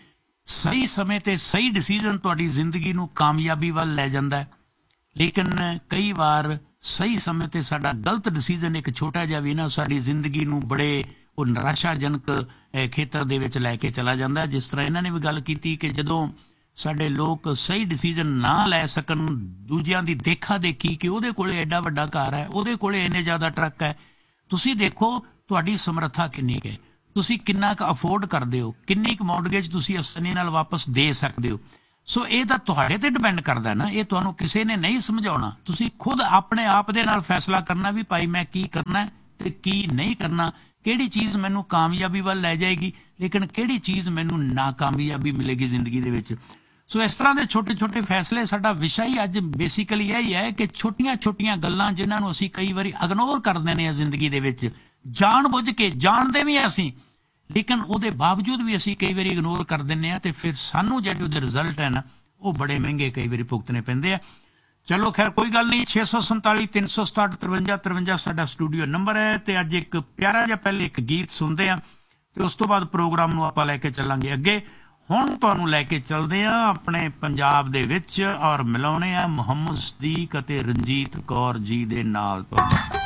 S1: ਸਹੀ ਸਮੇਂ ਤੇ ਸਹੀ ਡਿਸੀਜ਼ਨ ਤੁਹਾਡੀ ਜ਼ਿੰਦਗੀ ਨੂੰ ਕਾਮਯਾਬੀ ਵੱਲ ਲੈ ਜਾਂਦਾ, ਲੇਕਿਨ ਕਈ ਵਾਰ ਸਹੀ ਸਮੇਂ ਤੇ ਸਾਡਾ ਗਲਤ ਡਿਸੀਜ਼ਨ ਇੱਕ ਛੋਟਾ ਜਿਹਾ ਵੀ ਨਾ ਸਾਡੀ ਜ਼ਿੰਦਗੀ ਨੂੰ ਬੜੇ ਉਹ ਨਿਰਾਸ਼ਾਜਨਕ ਖੇਤਰ ਦੇ ਵਿੱਚ ਲੈ ਕੇ ਚਲਾ ਜਾਂਦਾ। ਜਿਸ ਤਰ੍ਹਾਂ ਇਹਨਾਂ ਨੇ ਵੀ ਗੱਲ ਕੀਤੀ ਕਿ ਜਦੋਂ ਸਾਡੇ ਲੋਕ ਸਹੀ ਡਿਸੀਜ਼ਨ ਨਾ ਲੈ ਸਕਣ, ਦੂਜਿਆਂ ਦੀ ਦੇਖਾ ਦੇਖੀ ਕਿ ਉਹਦੇ ਕੋਲੇ ਐਡਾ ਵੱਡਾ ਘਰ ਹੈ, ਉਹਦੇ ਕੋਲੇ ਇੰਨੇ ਜ਼ਿਆਦਾ ਟਰੱਕ ਹੈ, ਤੁਸੀਂ ਦੇਖੋ ਤੁਹਾਡੀ ਸਮਰੱਥਾ ਕਿੰਨੀ ਕੁ ਹੈ, ਤੁਸੀਂ ਕਿੰਨਾ ਕੁ ਅਫੋਰਡ ਕਰਦੇ ਹੋ, ਕਿੰਨੀ ਕੁ ਮੌਰਗੇਜ ਤੁਸੀਂ ਆਸਾਨੀ ਨਾਲ ਵਾਪਸ ਦੇ ਸਕਦੇ ਹੋ। ਸੋ ਇਹ ਤਾਂ ਤੁਹਾਡੇ ਤੇ ਡਿਪੈਂਡ ਕਰਦਾ ਨਾ, ਇਹ ਤੁਹਾਨੂੰ ਕਿਸੇ ਨੇ ਨਹੀਂ ਸਮਝਾਉਣਾ, ਤੁਸੀਂ ਖੁਦ ਆਪਣੇ ਆਪ ਦੇ ਨਾਲ ਫੈਸਲਾ ਕਰਨਾ ਵੀ ਭਾਈ ਮੈਂ ਕੀ ਕਰਨਾ ਤੇ ਕੀ ਨਹੀਂ ਕਰਨਾ, ਕਿਹੜੀ ਚੀਜ਼ ਮੈਨੂੰ ਕਾਮਯਾਬੀ ਵੱਲ ਲੈ ਜਾਏਗੀ, ਲੇਕਿਨ ਕਿਹੜੀ ਚੀਜ਼ ਮੈਨੂੰ ਨਾਕਾਮਯਾਬੀ ਮਿਲੇਗੀ ਜ਼ਿੰਦਗੀ ਦੇ ਵਿੱਚ। ਸੋ ਇਸ ਤਰ੍ਹਾਂ ਦੇ ਛੋਟੇ ਛੋਟੇ ਫੈਸਲੇ, ਸਾਡਾ ਵਿਸ਼ਾ ਹੀ ਅੱਜ ਬੇਸਿਕਲੀ ਇਹ ਹੀ ਹੈ ਕਿ ਛੋਟੀਆਂ ਛੋਟੀਆਂ ਗੱਲਾਂ ਜਿਨ੍ਹਾਂ ਨੂੰ ਅਸੀਂ ਕਈ ਵਾਰੀ ਇਗਨੋਰ ਕਰ ਦਿੰਦੇ ਹਾਂ ਜ਼ਿੰਦਗੀ ਦੇ ਵਿੱਚ, ਜਾਣ ਬੁੱਝ ਕੇ, ਜਾਣਦੇ ਵੀ ਅਸੀਂ, ਲੇਕਿਨ ਉਹਦੇ ਬਾਵਜੂਦ ਵੀ ਅਸੀਂ ਕਈ ਵਾਰੀ ਇਗਨੋਰ ਕਰ ਦਿੰਦੇ ਹਾਂ, ਤੇ ਫਿਰ ਸਾਨੂੰ ਜਿਹੜੇ ਉਹਦੇ ਰਿਜ਼ਲਟ ਹੈ ਨਾ ਉਹ ਬੜੇ ਮਹਿੰਗੇ ਕਈ ਵਾਰੀ ਭੁਗਤਣੇ ਪੈਂਦੇ ਆ। ਚਲੋ ਖੈਰ ਕੋਈ ਗੱਲ ਨਹੀਂ। ਛੇ ਸੌ ਸੰਤਾਲੀ ਤਿੰਨ ਸੌ ਸਤਾਹਠ ਤਰਵੰਜਾ ਤਰਵੰਜਾ ਸਾਡਾ ਸਟੂਡੀਓ ਨੰਬਰ ਹੈ, ਤੇ ਅੱਜ ਇੱਕ ਪਿਆਰਾ ਜਿਹਾ ਪਹਿਲੇ ਇੱਕ ਗੀਤ ਸੁਣਦੇ ਆ, ਤੇ ਉਸ ਤੋਂ ਬਾਅਦ ਪ੍ਰੋਗਰਾਮ ਨੂੰ ਆਪਾਂ ਲੈ ਕੇ ਚੱਲਾਂਗੇ ਅੱਗੇ। ਹੁਣ ਤੁਹਾਨੂੰ ਲੈ ਕੇ ਚੱਲਦੇ ਆ ਆਪਣੇ ਪੰਜਾਬ ਦੇ ਵਿੱਚ, ਔਰ ਮਿਲਾਉਣੇ ਆ ਮੁਹੰਮਦ ਸਦੀਕ ਅਤੇ ਰਣਜੀਤ ਕੌਰ ਜੀ ਦੇ ਨਾਲ।